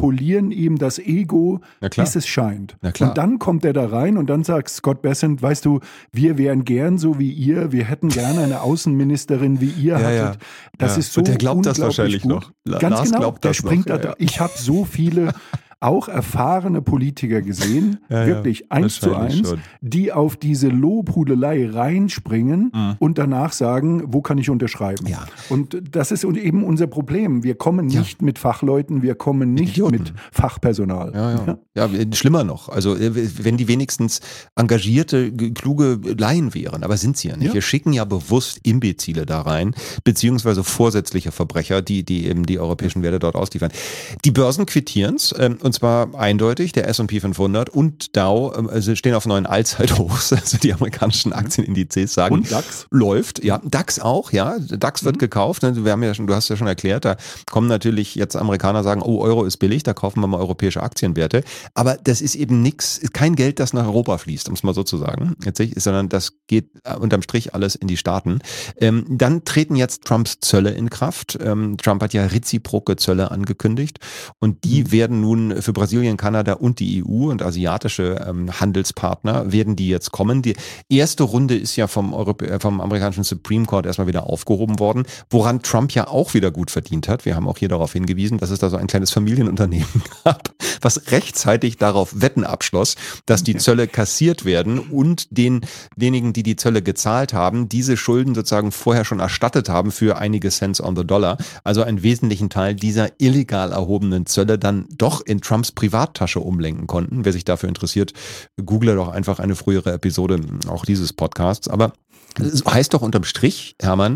polieren ihm das Ego, bis es scheint. Und dann kommt er da rein und dann sagt Scott Bessent, weißt du, wir wären gern so wie ihr, wir hätten gerne eine Außenministerin wie ihr hattet. Das ist so und der glaubt das wahrscheinlich gut. noch. Ganz Lars genau, glaubt der das springt noch. da. Ich habe so viele auch erfahrene Politiker gesehen, wirklich 1:1, schon. die auf diese Lobhudelei reinspringen und danach sagen, wo kann ich unterschreiben? Ja. Und das ist eben unser Problem. Wir kommen nicht mit Fachleuten, wir kommen nicht mit Fachpersonal. Ja, schlimmer noch. Also wenn die wenigstens engagierte, kluge Laien wären, aber sind sie ja nicht. Ja. Wir schicken ja bewusst Imbezile da rein, beziehungsweise vorsätzliche Verbrecher, die eben die europäischen Werte dort ausliefern. Die Börsen quittieren's, und zwar eindeutig, der S&P 500 und Dow stehen auf neuen Allzeithochs, also die amerikanischen Aktienindizes sagen, und DAX? Läuft, ja, DAX auch, ja, DAX wird gekauft, wir haben ja schon, du hast ja schon erklärt, da kommen natürlich jetzt Amerikaner sagen, oh, Euro ist billig, da kaufen wir mal europäische Aktienwerte, aber das ist eben nichts, kein Geld, das nach Europa fließt, um es mal so zu sagen, sondern das geht unterm Strich alles in die Staaten. Dann treten jetzt Trumps Zölle in Kraft. Trump hat ja reziproke Zölle angekündigt und die werden nun für Brasilien, Kanada und die EU und asiatische Handelspartner werden die jetzt kommen. Die erste Runde ist ja vom amerikanischen Supreme Court erstmal wieder aufgehoben worden, woran Trump ja auch wieder gut verdient hat. Wir haben auch hier darauf hingewiesen, dass es da so ein kleines Familienunternehmen gab, was rechtzeitig darauf Wetten abschloss, dass die Zölle kassiert werden und denjenigen, die die Zölle gezahlt haben, diese Schulden sozusagen vorher schon erstattet haben für einige Cents on the dollar. Also einen wesentlichen Teil dieser illegal erhobenen Zölle dann doch in Trumps Privattasche umlenken konnten. Wer sich dafür interessiert, google doch einfach eine frühere Episode auch dieses Podcasts. Aber das heißt doch unterm Strich, Hermann,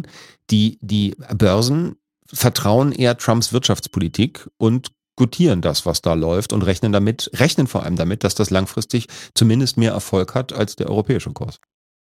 die Börsen vertrauen eher Trumps Wirtschaftspolitik und gutieren das, was da läuft und rechnen vor allem damit, dass das langfristig zumindest mehr Erfolg hat als der europäische Kurs.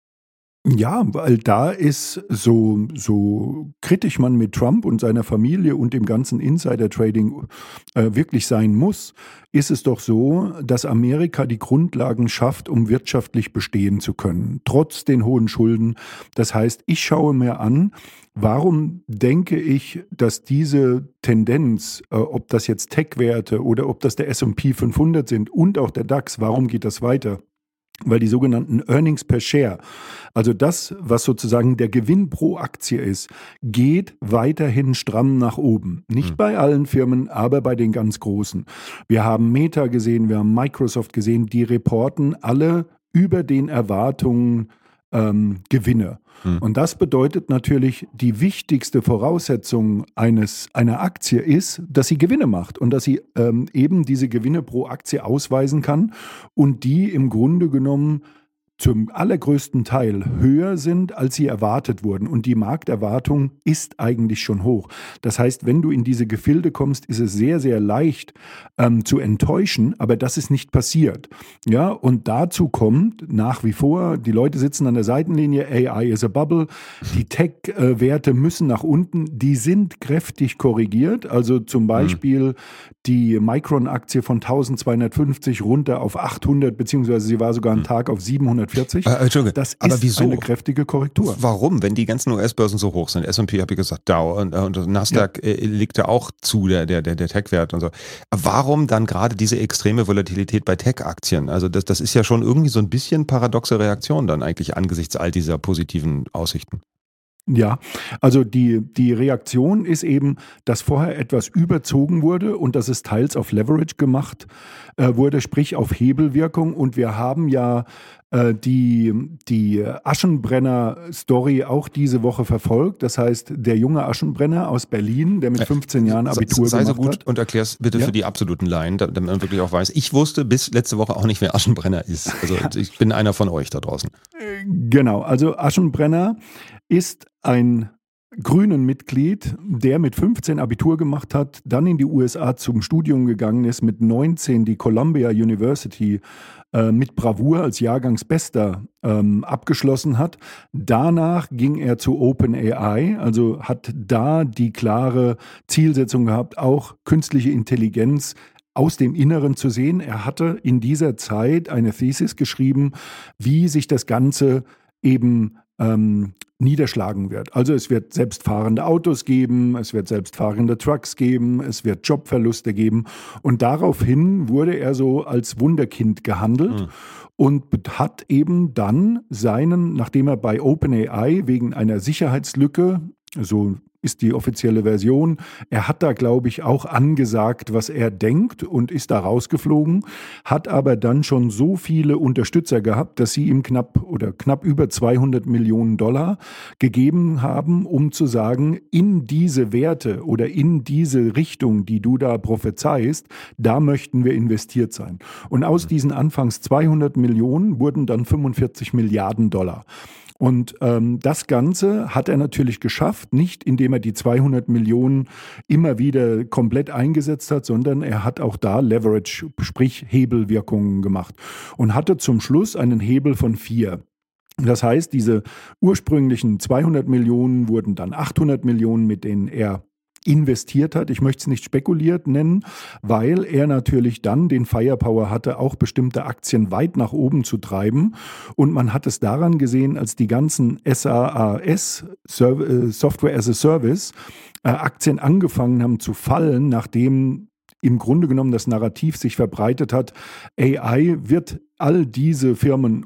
Ja, weil da ist so kritisch man mit Trump und seiner Familie und dem ganzen Insider-Trading wirklich sein muss, ist es doch so, dass Amerika die Grundlagen schafft, um wirtschaftlich bestehen zu können, trotz den hohen Schulden. Das heißt, ich schaue mir an, warum denke ich, dass diese Tendenz, ob das jetzt Tech-Werte oder ob das der S&P 500 sind und auch der DAX, warum geht das weiter? Weil die sogenannten Earnings per Share, also das, was sozusagen der Gewinn pro Aktie ist, geht weiterhin stramm nach oben. Nicht bei allen Firmen, aber bei den ganz großen. Wir haben Meta gesehen, wir haben Microsoft gesehen, die reporten alle über den Erwartungen Gewinne. Und das bedeutet natürlich, die wichtigste Voraussetzung einer Aktie ist, dass sie Gewinne macht und dass sie eben diese Gewinne pro Aktie ausweisen kann und die im Grunde genommen zum allergrößten Teil höher sind, als sie erwartet wurden. Und die Markterwartung ist eigentlich schon hoch. Das heißt, wenn du in diese Gefilde kommst, ist es sehr, sehr leicht zu enttäuschen, aber das ist nicht passiert. Ja, und dazu kommt nach wie vor, die Leute sitzen an der Seitenlinie, AI is a bubble, die Tech-Werte müssen nach unten, die sind kräftig korrigiert. Also zum Beispiel die Micron-Aktie von 1250 runter auf 800, beziehungsweise sie war sogar einen Tag auf 740. Das ist eine kräftige Korrektur. Warum, wenn die ganzen US-Börsen so hoch sind? S&P, habe ich gesagt, Dow und Nasdaq liegt ja auch zu der Tech-Wert und so. Warum dann gerade diese extreme Volatilität bei Tech-Aktien? Also das ist ja schon irgendwie so ein bisschen paradoxe Reaktion dann eigentlich angesichts all dieser positiven Aussichten. Ja, also die Reaktion ist eben, dass vorher etwas überzogen wurde und dass es teils auf Leverage gemacht wurde, sprich auf Hebelwirkung. Und wir haben ja die Aschenbrenner-Story auch diese Woche verfolgt. Das heißt, der junge Aschenbrenner aus Berlin, der mit 15 Jahren Abitur gemacht hat. Sei so gut hat. Und erklär's bitte für die absoluten Laien, damit man wirklich auch weiß. Ich wusste bis letzte Woche auch nicht, wer Aschenbrenner ist. Also ich bin einer von euch da draußen. Genau, also Aschenbrenner ist ein grünen Mitglied, der mit 15 Abitur gemacht hat, dann in die USA zum Studium gegangen ist, mit 19 die Columbia University mit Bravour als Jahrgangsbester abgeschlossen hat. Danach ging er zu OpenAI, also hat da die klare Zielsetzung gehabt, auch künstliche Intelligenz aus dem Inneren zu sehen. Er hatte in dieser Zeit eine Thesis geschrieben, wie sich das Ganze eben niederschlagen wird. Also es wird selbstfahrende Autos geben, es wird selbstfahrende Trucks geben, es wird Jobverluste geben. Und daraufhin wurde er so als Wunderkind gehandelt und hat eben dann nachdem er bei OpenAI wegen einer Sicherheitslücke, so ist die offizielle Version. Er hat da, glaube ich, auch angesagt, was er denkt und ist da rausgeflogen, hat aber dann schon so viele Unterstützer gehabt, dass sie ihm knapp über $200 Millionen gegeben haben, um zu sagen, in diese Werte oder in diese Richtung, die du da prophezeist, da möchten wir investiert sein. Und aus diesen anfangs 200 Millionen wurden dann 45 Milliarden $. Und das Ganze hat er natürlich geschafft, nicht indem er die 200 Millionen immer wieder komplett eingesetzt hat, sondern er hat auch da Leverage, sprich Hebelwirkungen gemacht und hatte zum Schluss einen Hebel von 4. Das heißt, diese ursprünglichen 200 Millionen wurden dann 800 Millionen, mit denen er investiert hat. Ich möchte es nicht spekuliert nennen, weil er natürlich dann den Firepower hatte, auch bestimmte Aktien weit nach oben zu treiben. Und man hat es daran gesehen, als die ganzen SaaS, Software as a Service, Aktien angefangen haben zu fallen, nachdem im Grunde genommen das Narrativ sich verbreitet hat, AI wird all diese Firmen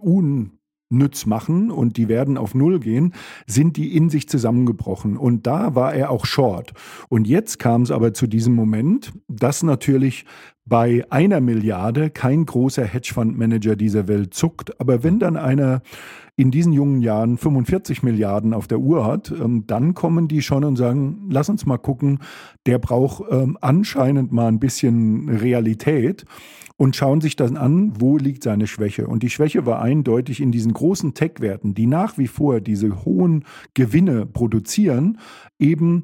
unnütz machen und die werden auf Null gehen, sind die in sich zusammengebrochen. Und da war er auch short. Und jetzt kam es aber zu diesem Moment, dass natürlich bei 1 Milliarde kein großer Hedgefondsmanager dieser Welt zuckt. Aber wenn dann einer in diesen jungen Jahren 45 Milliarden auf der Uhr hat, dann kommen die schon und sagen, lass uns mal gucken, der braucht anscheinend mal ein bisschen Realität. Und schauen sich dann an, wo liegt seine Schwäche. Und die Schwäche war eindeutig in diesen großen Tech-Werten, die nach wie vor diese hohen Gewinne produzieren, eben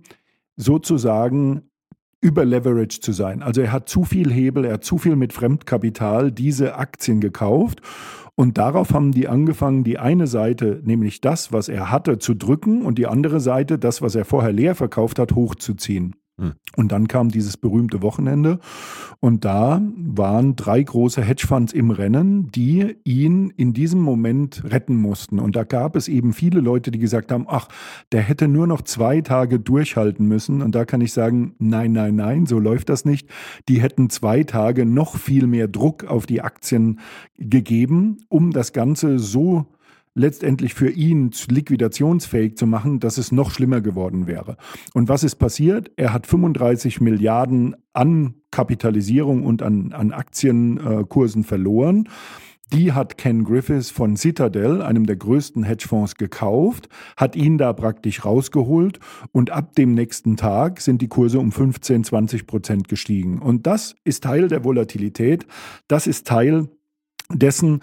sozusagen überleveraged zu sein. Also er hat zu viel Hebel, er hat zu viel mit Fremdkapital diese Aktien gekauft. Und darauf haben die angefangen, die eine Seite, nämlich das, was er hatte, zu drücken und die andere Seite, das, was er vorher leer verkauft hat, hochzuziehen. Und dann kam dieses berühmte Wochenende und da waren 3 große Hedgefonds im Rennen, die ihn in diesem Moment retten mussten. Und da gab es eben viele Leute, die gesagt haben, ach, der hätte nur noch 2 Tage durchhalten müssen. Und da kann ich sagen, nein, so läuft das nicht. Die hätten 2 Tage noch viel mehr Druck auf die Aktien gegeben, um das Ganze so letztendlich für ihn liquidationsfähig zu machen, dass es noch schlimmer geworden wäre. Und was ist passiert? Er hat 35 Milliarden an Kapitalisierung und an Aktienkursen verloren. Die hat Ken Griffiths von Citadel, einem der größten Hedgefonds, gekauft, hat ihn da praktisch rausgeholt und ab dem nächsten Tag sind die Kurse um 15-20% gestiegen. Und das ist Teil der Volatilität, das ist Teil dessen,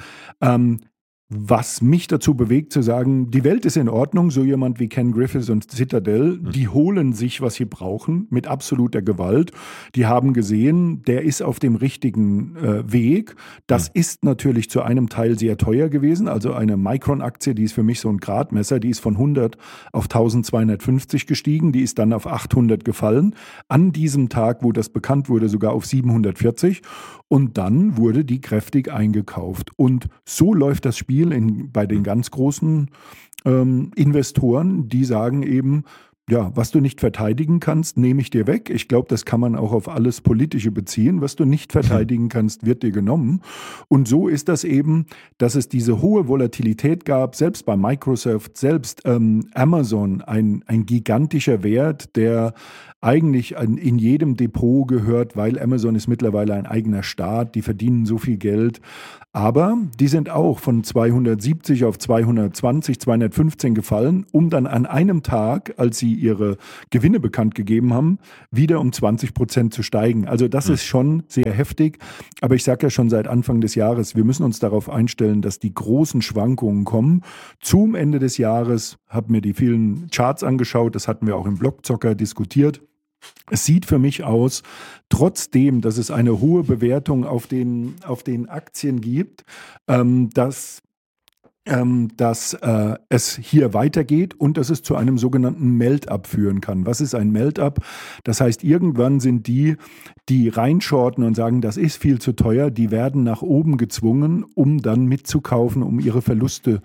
was mich dazu bewegt zu sagen, die Welt ist in Ordnung, so jemand wie Ken Griffiths und Citadel, die holen sich, was sie brauchen, mit absoluter Gewalt. Die haben gesehen, der ist auf dem richtigen Weg. Das ist natürlich zu einem Teil sehr teuer gewesen. Also eine Micron-Aktie, die ist für mich so ein Gradmesser, die ist von 100 auf 1250 gestiegen, die ist dann auf 800 gefallen. An diesem Tag, wo das bekannt wurde, sogar auf 740. Und dann wurde die kräftig eingekauft. Und so läuft das Spiel bei den ganz großen Investoren, die sagen eben, ja, was du nicht verteidigen kannst, nehme ich dir weg. Ich glaube, das kann man auch auf alles Politische beziehen. Was du nicht verteidigen kannst, wird dir genommen. Und so ist das eben, dass es diese hohe Volatilität gab, selbst bei Microsoft, selbst Amazon, ein gigantischer Wert, der eigentlich in jedem Depot gehört, weil Amazon ist mittlerweile ein eigener Staat, die verdienen so viel Geld. Aber die sind auch von 270 auf 220, 215 gefallen, um dann an einem Tag, als sie ihre Gewinne bekannt gegeben haben, wieder um 20% zu steigen. Also das ist schon sehr heftig. Aber ich sage ja schon seit Anfang des Jahres, wir müssen uns darauf einstellen, dass die großen Schwankungen kommen. Zum Ende des Jahres habe mir die vielen Charts angeschaut, das hatten wir auch im Blockzocker diskutiert. Es sieht für mich aus, trotzdem, dass es eine hohe Bewertung auf den Aktien gibt, dass dass es hier weitergeht und dass es zu einem sogenannten Melt-up führen kann. Was ist ein Melt-up? Das heißt, irgendwann sind die reinschorten und sagen, das ist viel zu teuer, die werden nach oben gezwungen, um dann mitzukaufen, um ihre Verluste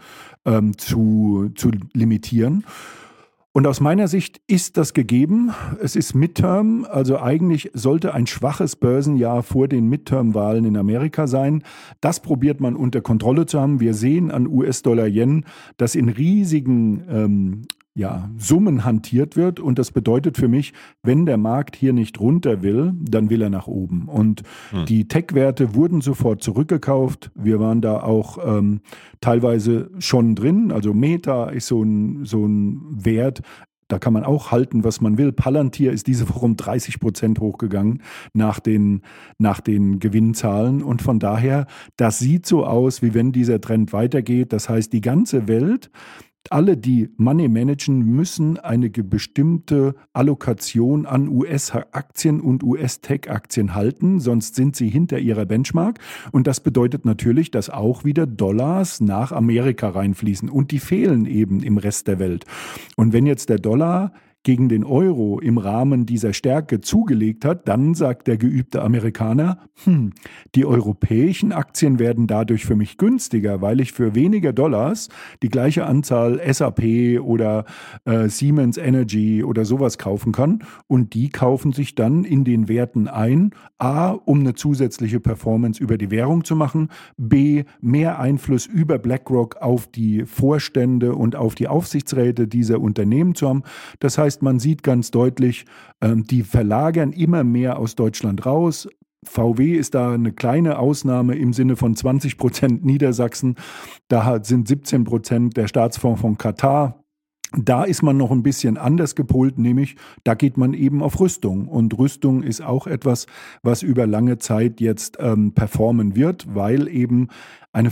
zu limitieren. Und aus meiner Sicht ist das gegeben. Es ist Midterm, also eigentlich sollte ein schwaches Börsenjahr vor den Midterm-Wahlen in Amerika sein. Das probiert man unter Kontrolle zu haben. Wir sehen an US-Dollar-Yen, dass in riesigen Summen hantiert wird. Und das bedeutet für mich, wenn der Markt hier nicht runter will, dann will er nach oben. Und die Tech-Werte wurden sofort zurückgekauft. Wir waren da auch teilweise schon drin. Also Meta ist so ein Wert, da kann man auch halten, was man will. Palantir ist diese Woche um 30% hochgegangen nach den Gewinnzahlen. Und von daher, das sieht so aus, wie wenn dieser Trend weitergeht. Das heißt, die ganze Welt, alle, die Money managen, müssen eine bestimmte Allokation an US-Aktien und US-Tech-Aktien halten, sonst sind sie hinter ihrer Benchmark. Und das bedeutet natürlich, dass auch wieder Dollars nach Amerika reinfließen. Und die fehlen eben im Rest der Welt. Und wenn jetzt der Dollar gegen den Euro im Rahmen dieser Stärke zugelegt hat, dann sagt der geübte Amerikaner, die europäischen Aktien werden dadurch für mich günstiger, weil ich für weniger Dollars die gleiche Anzahl SAP oder Siemens Energy oder sowas kaufen kann. Und die kaufen sich dann in den Werten ein, A, um eine zusätzliche Performance über die Währung zu machen, B, mehr Einfluss über BlackRock auf die Vorstände und auf die Aufsichtsräte dieser Unternehmen zu haben. Das heißt, man sieht ganz deutlich, die verlagern immer mehr aus Deutschland raus. VW ist da eine kleine Ausnahme im Sinne von 20% Niedersachsen. Da sind 17% der Staatsfonds von Katar. Da ist man noch ein bisschen anders gepolt, nämlich da geht man eben auf Rüstung. Und Rüstung ist auch etwas, was über lange Zeit jetzt performen wird, weil eben eine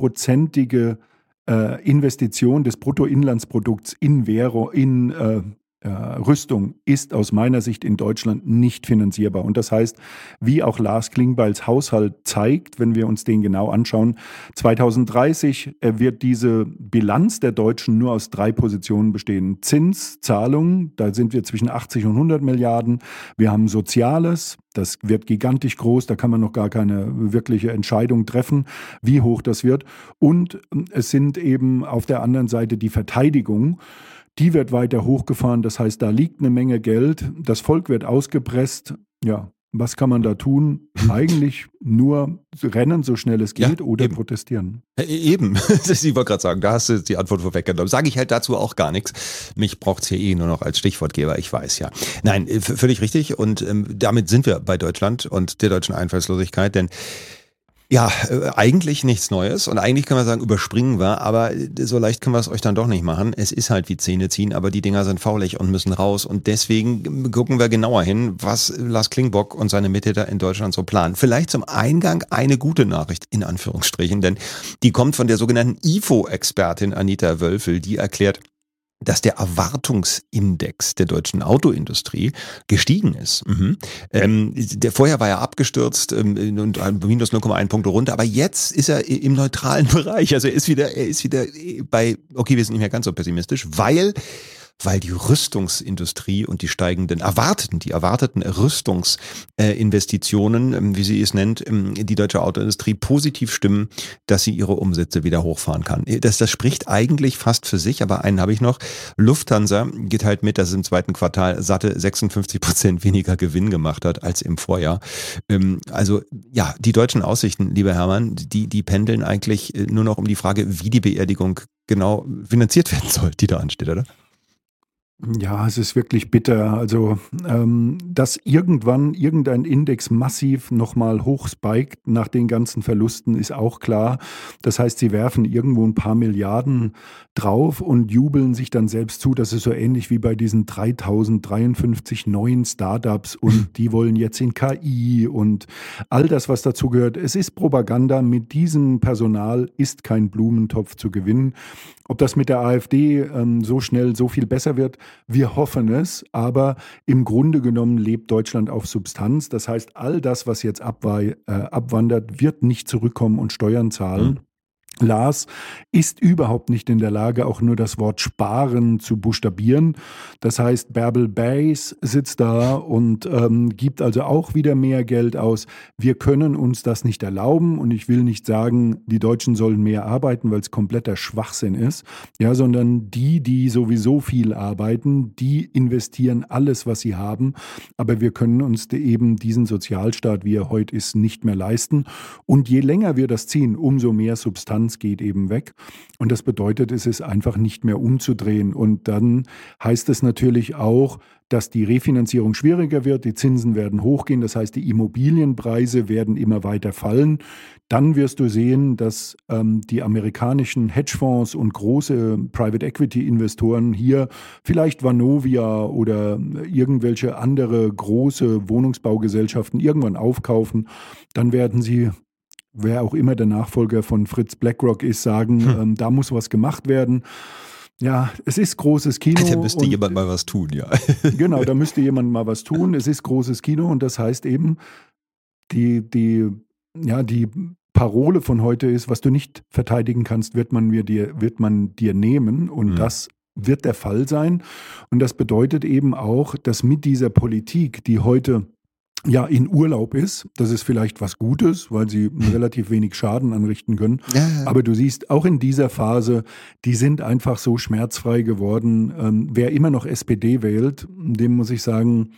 5%ige Investition des Bruttoinlandsprodukts in Rüstung ist aus meiner Sicht in Deutschland nicht finanzierbar. Und das heißt, wie auch Lars Klingbeils Haushalt zeigt, wenn wir uns den genau anschauen, 2030 wird diese Bilanz der Deutschen nur aus 3 Positionen bestehen. Zins, Zahlungen, da sind wir zwischen 80 und 100 Milliarden. Wir haben Soziales, das wird gigantisch groß, da kann man noch gar keine wirkliche Entscheidung treffen, wie hoch das wird. Und es sind eben auf der anderen Seite die Verteidigung. Die wird weiter hochgefahren, das heißt, da liegt eine Menge Geld, das Volk wird ausgepresst. Ja, was kann man da tun? Eigentlich nur rennen, so schnell es geht, oder eben protestieren. Eben, ich wollte gerade sagen, da hast du die Antwort vorweggenommen. Sage ich halt dazu auch gar nichts. Mich braucht es hier nur noch als Stichwortgeber, ich weiß ja. Nein, völlig richtig und damit sind wir bei Deutschland und der deutschen Einfallslosigkeit, denn ja, eigentlich nichts Neues und eigentlich können wir sagen, überspringen wir, aber so leicht können wir es euch dann doch nicht machen. Es ist halt wie Zähne ziehen, aber die Dinger sind faulig und müssen raus und deswegen gucken wir genauer hin, was Lars Klingbock und seine Mittäter in Deutschland so planen. Vielleicht zum Eingang eine gute Nachricht, in Anführungsstrichen, denn die kommt von der sogenannten IFO-Expertin Anita Wölfel, die erklärt, dass der Erwartungsindex der deutschen Autoindustrie gestiegen ist. Vorher war er abgestürzt und minus 0,1 Punkte runter, aber jetzt ist er im neutralen Bereich. Also er ist wieder bei, okay, wir sind nicht mehr ganz so pessimistisch, weil die Rüstungsindustrie und die erwarteten Rüstungsinvestitionen, wie sie es nennt, die deutsche Autoindustrie positiv stimmen, dass sie ihre Umsätze wieder hochfahren kann. Das spricht eigentlich fast für sich, aber einen habe ich noch. Lufthansa geht halt mit, dass es im zweiten Quartal satte 56% weniger Gewinn gemacht hat als im Vorjahr. Also ja, die deutschen Aussichten, lieber Hermann, die pendeln eigentlich nur noch um die Frage, wie die Beerdigung genau finanziert werden soll, die da ansteht, oder? Ja, es ist wirklich bitter. Also, dass irgendwann irgendein Index massiv nochmal hochspiked nach den ganzen Verlusten, ist auch klar. Das heißt, sie werfen irgendwo ein paar Milliarden drauf und jubeln sich dann selbst zu. Das ist so ähnlich wie bei diesen 3053 neuen Startups und die wollen jetzt in KI und all das, was dazu gehört. Es ist Propaganda. Mit diesem Personal ist kein Blumentopf zu gewinnen. Ob das mit der AfD so schnell so viel besser wird, wir hoffen es, aber im Grunde genommen lebt Deutschland auf Substanz. Das heißt, all das, was jetzt abwandert, wird nicht zurückkommen und Steuern zahlen. Lars ist überhaupt nicht in der Lage, auch nur das Wort sparen zu buchstabieren. Das heißt, Bärbel Bays sitzt da und gibt also auch wieder mehr Geld aus. Wir können uns das nicht erlauben und ich will nicht sagen, die Deutschen sollen mehr arbeiten, weil es kompletter Schwachsinn ist, ja, sondern die sowieso viel arbeiten, die investieren alles, was sie haben, aber wir können uns eben diesen Sozialstaat, wie er heute ist, nicht mehr leisten. Und je länger wir das ziehen, umso mehr Substanz geht eben weg. Und das bedeutet, es ist einfach nicht mehr umzudrehen. Und dann heißt es natürlich auch, dass die Refinanzierung schwieriger wird, die Zinsen werden hochgehen, das heißt, die Immobilienpreise werden immer weiter fallen. Dann wirst du sehen, dass die amerikanischen Hedgefonds und große Private Equity Investoren hier, vielleicht Vonovia oder irgendwelche andere große Wohnungsbaugesellschaften irgendwann aufkaufen. Dann werden sie, wer auch immer der Nachfolger von Fritz BlackRock ist, sagen, da muss was gemacht werden. Ja, es ist großes Kino. Da müsste jemand mal was tun, ja. Genau, da müsste jemand mal was tun. Es ist großes Kino und das heißt eben, die Parole von heute ist, was du nicht verteidigen kannst, wird man dir nehmen und das wird der Fall sein. Und das bedeutet eben auch, dass mit dieser Politik, die heute ja in Urlaub ist, das ist vielleicht was Gutes, weil sie relativ wenig Schaden anrichten können. Ja. Aber du siehst, auch in dieser Phase, die sind einfach so schmerzfrei geworden. Wer immer noch SPD wählt, dem muss ich sagen,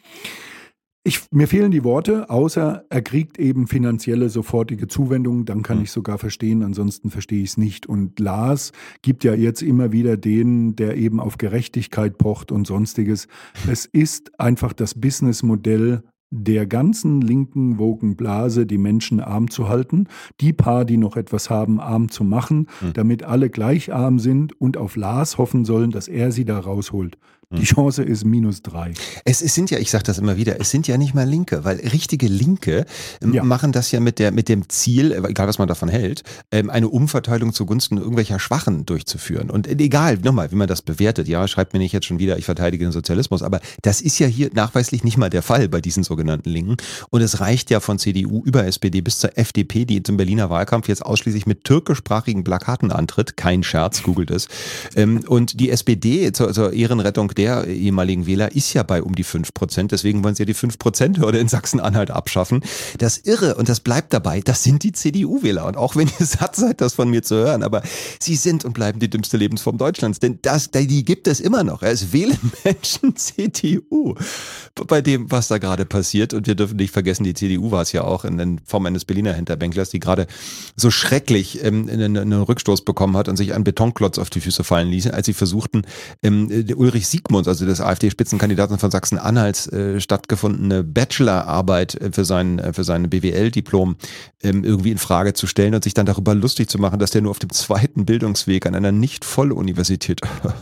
mir fehlen die Worte, außer er kriegt eben finanzielle sofortige Zuwendung, dann kann ich sogar verstehen, ansonsten verstehe ich es nicht. Und Lars gibt ja jetzt immer wieder den, der eben auf Gerechtigkeit pocht und Sonstiges. Es ist einfach das Businessmodell der ganzen linken Wokenblase, die Menschen arm zu halten, die paar, die noch etwas haben, arm zu machen, damit alle gleich arm sind und auf Lars hoffen sollen, dass er sie da rausholt. Die Chance ist -3. Es sind ja, ich sage das immer wieder, es sind ja nicht mal Linke, weil richtige Linke machen das ja mit dem Ziel, egal was man davon hält, eine Umverteilung zugunsten irgendwelcher Schwachen durchzuführen. Und egal, nochmal, wie man das bewertet, ja, schreibt mir nicht jetzt schon wieder, ich verteidige den Sozialismus, aber das ist ja hier nachweislich nicht mal der Fall bei diesen sogenannten Linken. Und es reicht ja von CDU über SPD bis zur FDP, die zum Berliner Wahlkampf jetzt ausschließlich mit türkischsprachigen Plakaten antritt. Kein Scherz, googelt es. Und die SPD zur Ehrenrettung der ehemaligen Wähler ist ja bei um die 5%. Deswegen wollen sie ja die 5%-Hürde in Sachsen-Anhalt abschaffen. Das Irre, und das bleibt dabei, das sind die CDU-Wähler. Und auch wenn ihr satt seid, das von mir zu hören, aber sie sind und bleiben die dümmste Lebensform Deutschlands. Denn die gibt es immer noch. Es wählen Menschen CDU bei dem, was da gerade passiert. Und wir dürfen nicht vergessen, die CDU war es ja auch in Form eines Berliner Hinterbänklers, die gerade so schrecklich einen Rückstoß bekommen hat und sich einen Betonklotz auf die Füße fallen ließ, als sie versuchten, Ulrich Siegmunds, also des AfD-Spitzenkandidaten von Sachsen-Anhalts, stattgefundene Bachelorarbeit für sein BWL-Diplom irgendwie in Frage zu stellen und sich dann darüber lustig zu machen, dass der nur auf dem zweiten Bildungsweg an einer Nicht-Voll-Universität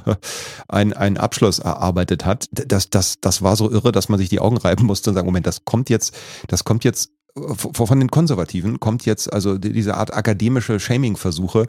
einen Abschluss erarbeitet hat. Das war so irre, dass man sich die Augen reiben musste und sagen, Moment, das kommt jetzt von den Konservativen kommt jetzt also diese Art akademische Shaming-Versuche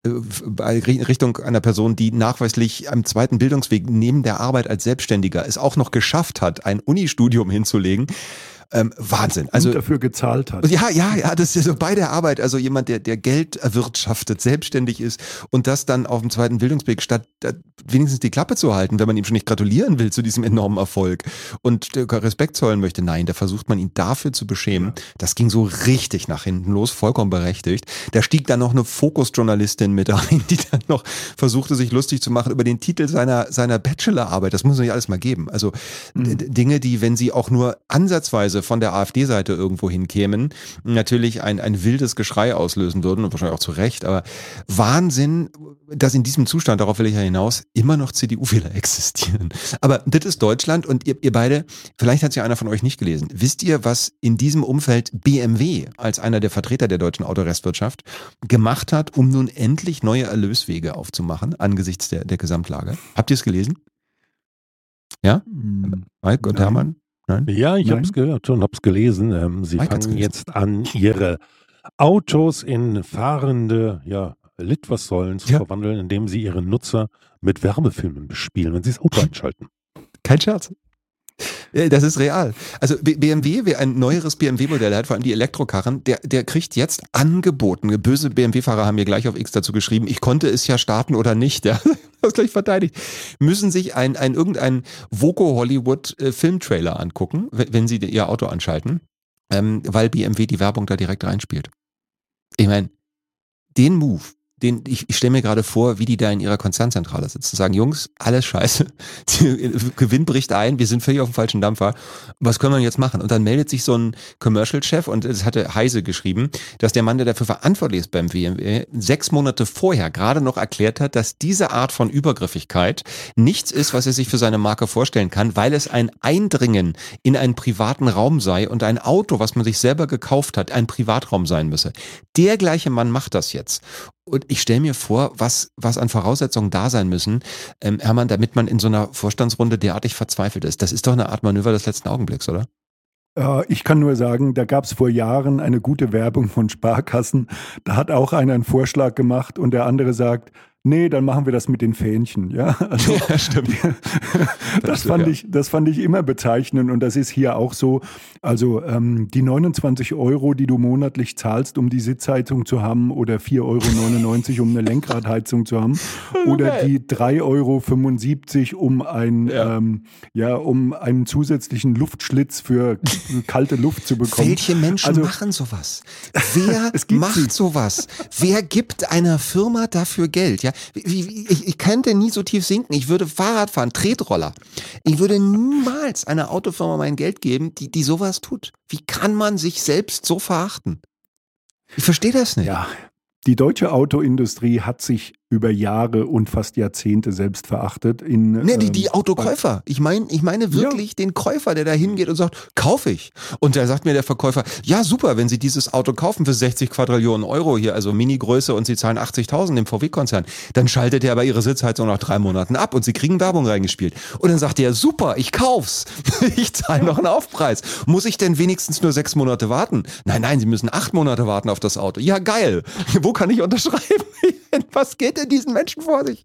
in Richtung einer Person, die nachweislich am zweiten Bildungsweg neben der Arbeit als Selbstständiger es auch noch geschafft hat, ein Unistudium hinzulegen. Wahnsinn. Also und dafür gezahlt hat. Ja, das ist so bei der Arbeit, also jemand, der Geld erwirtschaftet, selbstständig ist und das dann auf dem zweiten Bildungsweg, statt wenigstens die Klappe zu halten, wenn man ihm schon nicht gratulieren will zu diesem enormen Erfolg und Respekt zollen möchte. Nein, da versucht man ihn dafür zu beschämen. Das ging so richtig nach hinten los, vollkommen berechtigt. Da stieg dann noch eine Fokus-Journalistin mit rein, die dann noch versuchte, sich lustig zu machen über den Titel seiner Bachelorarbeit. Das muss man nicht alles mal geben. Also Dinge, die, wenn sie auch nur ansatzweise von der AfD-Seite irgendwo hinkämen, natürlich ein wildes Geschrei auslösen würden und wahrscheinlich auch zu Recht, aber Wahnsinn, dass in diesem Zustand, darauf will ich ja hinaus, immer noch CDU-Wähler existieren. Aber das ist Deutschland und ihr beide, vielleicht hat es ja einer von euch nicht gelesen, wisst ihr, was in diesem Umfeld BMW als einer der Vertreter der deutschen Autorestwirtschaft gemacht hat, um nun endlich neue Erlöswege aufzumachen angesichts der Gesamtlage? Habt ihr es gelesen? Ja? Mike und Hermann? Nein? Ja, ich habe es gehört und habe es gelesen. Sie fangen jetzt an, ihre Autos in fahrende Litfaßsäulen zu verwandeln, indem sie ihre Nutzer mit Werbefilmen bespielen, wenn sie das Auto einschalten. Kein Scherz. Das ist real. Also BMW, wer ein neueres BMW-Modell hat, vor allem die Elektrokarren, der kriegt jetzt angeboten. Böse BMW-Fahrer haben mir gleich auf X dazu geschrieben, ich konnte es ja starten oder nicht. Ja, das gleich verteidigt. Müssen sich irgendein Voco Hollywood Filmtrailer angucken, wenn sie ihr Auto anschalten, weil BMW die Werbung da direkt reinspielt. Ich meine, den Move, ich stelle mir gerade vor, wie die da in ihrer Konzernzentrale sitzen, sagen, Jungs, alles scheiße, Gewinn bricht ein, wir sind völlig auf dem falschen Dampfer, was können wir jetzt machen? Und dann meldet sich so ein Commercial-Chef, und das hatte Heise geschrieben, dass der Mann, der dafür verantwortlich ist beim BMW, 6 Monate vorher gerade noch erklärt hat, dass diese Art von Übergriffigkeit nichts ist, was er sich für seine Marke vorstellen kann, weil es ein Eindringen in einen privaten Raum sei und ein Auto, was man sich selber gekauft hat, ein Privatraum sein müsse. Der gleiche Mann macht das jetzt. Und ich stelle mir vor, was an Voraussetzungen da sein müssen, Hermann, damit man in so einer Vorstandsrunde derartig verzweifelt ist. Das ist doch eine Art Manöver des letzten Augenblicks, oder? Ich kann nur sagen, da gab es vor Jahren eine gute Werbung von Sparkassen. Da hat auch einer einen Vorschlag gemacht und der andere sagt, nee, dann machen wir das mit den Fähnchen. Ja, also, ja, stimmt. Das fand ich immer bezeichnend, und das ist hier auch so. Also die 29 €, die du monatlich zahlst, um die Sitzheizung zu haben, oder 4,99 € um eine Lenkradheizung zu haben, oder die 3,75 € um einen zusätzlichen Luftschlitz für kalte Luft zu bekommen. Welche Menschen machen sowas? Wer macht sowas? Wer gibt einer Firma dafür Geld? Ja, ich könnte nie so tief sinken. Ich würde Fahrrad fahren, Tretroller. Ich würde niemals einer Autofirma mein Geld geben, die sowas tut. Wie kann man sich selbst so verachten? Ich verstehe das nicht. Ja, die deutsche Autoindustrie hat sich über Jahre und fast Jahrzehnte selbst verachtet. Die Autokäufer. Ich meine wirklich den Käufer, der da hingeht und sagt, kaufe ich. Und da sagt mir der Verkäufer, ja super, wenn Sie dieses Auto kaufen für 60 Quadrillionen Euro hier, also Mini-Größe, und Sie zahlen 80.000 im VW-Konzern, dann schaltet er aber Ihre Sitzheizung nach 3 Monaten ab und Sie kriegen Werbung reingespielt. Und dann sagt er, super, ich kauf's. Ich zahle noch einen Aufpreis. Muss ich denn wenigstens nur 6 Monate warten? Nein, Sie müssen 8 Monate warten auf das Auto. Ja, geil. Wo kann ich unterschreiben? Was geht denn diesen Menschen vor sich?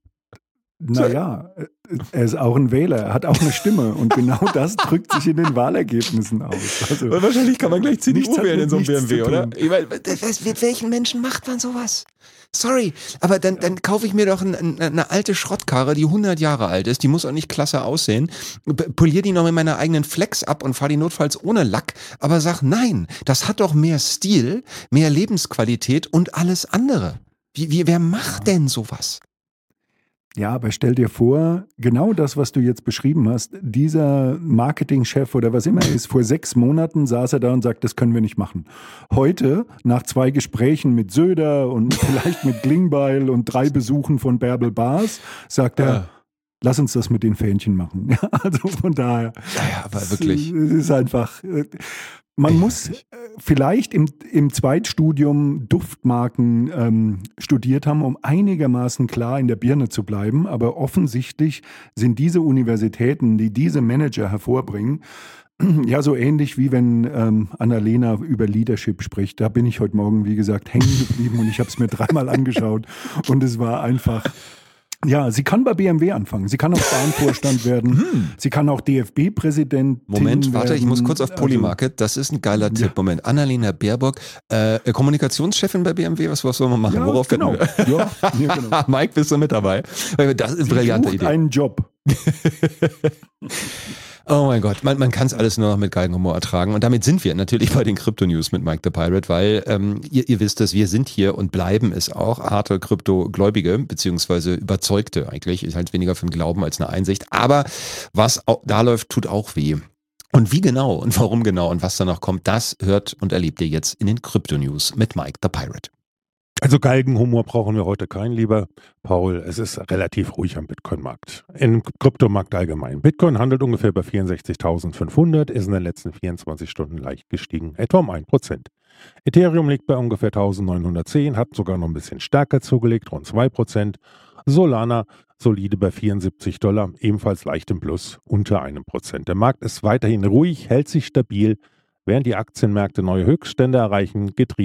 Naja, er ist auch ein Wähler, er hat auch eine Stimme, und genau das drückt sich in den Wahlergebnissen aus. Also, wahrscheinlich kann man gleich CDU wählen in so einem nichts BMW, oder? zu Ich meine, mit welchen Menschen macht man sowas? Sorry, aber dann kaufe ich mir doch eine alte Schrottkarre, die 100 Jahre alt ist, die muss auch nicht klasse aussehen, poliere die noch mit meiner eigenen Flex ab und fahre die notfalls ohne Lack, aber sag, nein, das hat doch mehr Stil, mehr Lebensqualität und alles andere. Wer macht denn sowas? Ja, aber stell dir vor, genau das, was du jetzt beschrieben hast, dieser Marketingchef oder was immer ist, vor 6 Monaten saß er da und sagt, das können wir nicht machen. Heute, nach 2 Gesprächen mit Söder und vielleicht mit Klingbeil und 3 Besuchen von Bärbel Baas, sagt er, lass uns das mit den Fähnchen machen. Ja, also von daher. Ja, aber wirklich. Es ist einfach. Man muss vielleicht im Zweitstudium Duftmarken studiert haben, um einigermaßen klar in der Birne zu bleiben. Aber offensichtlich sind diese Universitäten, die diese Manager hervorbringen, ja so ähnlich wie wenn Annalena über Leadership spricht. Da bin ich heute Morgen, wie gesagt, hängen geblieben, und ich habe es mir 3-mal angeschaut, und es war einfach... Ja, sie kann bei BMW anfangen. Sie kann auch Bahnvorstand werden. Sie kann auch DFB-Präsidentin Moment, warte, werden. Ich muss kurz auf Polymarket. Das ist ein geiler Tipp. Moment, Annalena Baerbock, Kommunikationschefin bei BMW. Was sollen wir machen? Ja, Worauf genau. Genau. Mike, bist du mit dabei? Das ist eine brillante Idee. Einen Job. Oh mein Gott, man kann es alles nur noch mit Geigenhumor ertragen. Und damit sind wir natürlich bei den Krypto-News mit Mike the Pirate, weil ihr wisst es, wir sind hier und bleiben es auch, harte Krypto-Gläubige, beziehungsweise Überzeugte eigentlich. Ist halt weniger für den Glauben als eine Einsicht. Aber was da läuft, tut auch weh. Und wie genau und warum genau und was danach kommt, das hört und erlebt ihr jetzt in den Krypto-News mit Mike the Pirate. Also Galgenhumor brauchen wir heute keinen, lieber Paul. Es ist relativ ruhig am Bitcoin-Markt. Im Kryptomarkt allgemein. Bitcoin handelt ungefähr bei 64.500, ist in den letzten 24 Stunden leicht gestiegen, etwa um 1%. Ethereum liegt bei ungefähr 1.910, hat sogar noch ein bisschen stärker zugelegt, rund 2%. Solana solide bei $74, ebenfalls leicht im Plus, unter 1%. Der Markt ist weiterhin ruhig, hält sich stabil, während die Aktienmärkte neue Höchststände erreichen, getrieben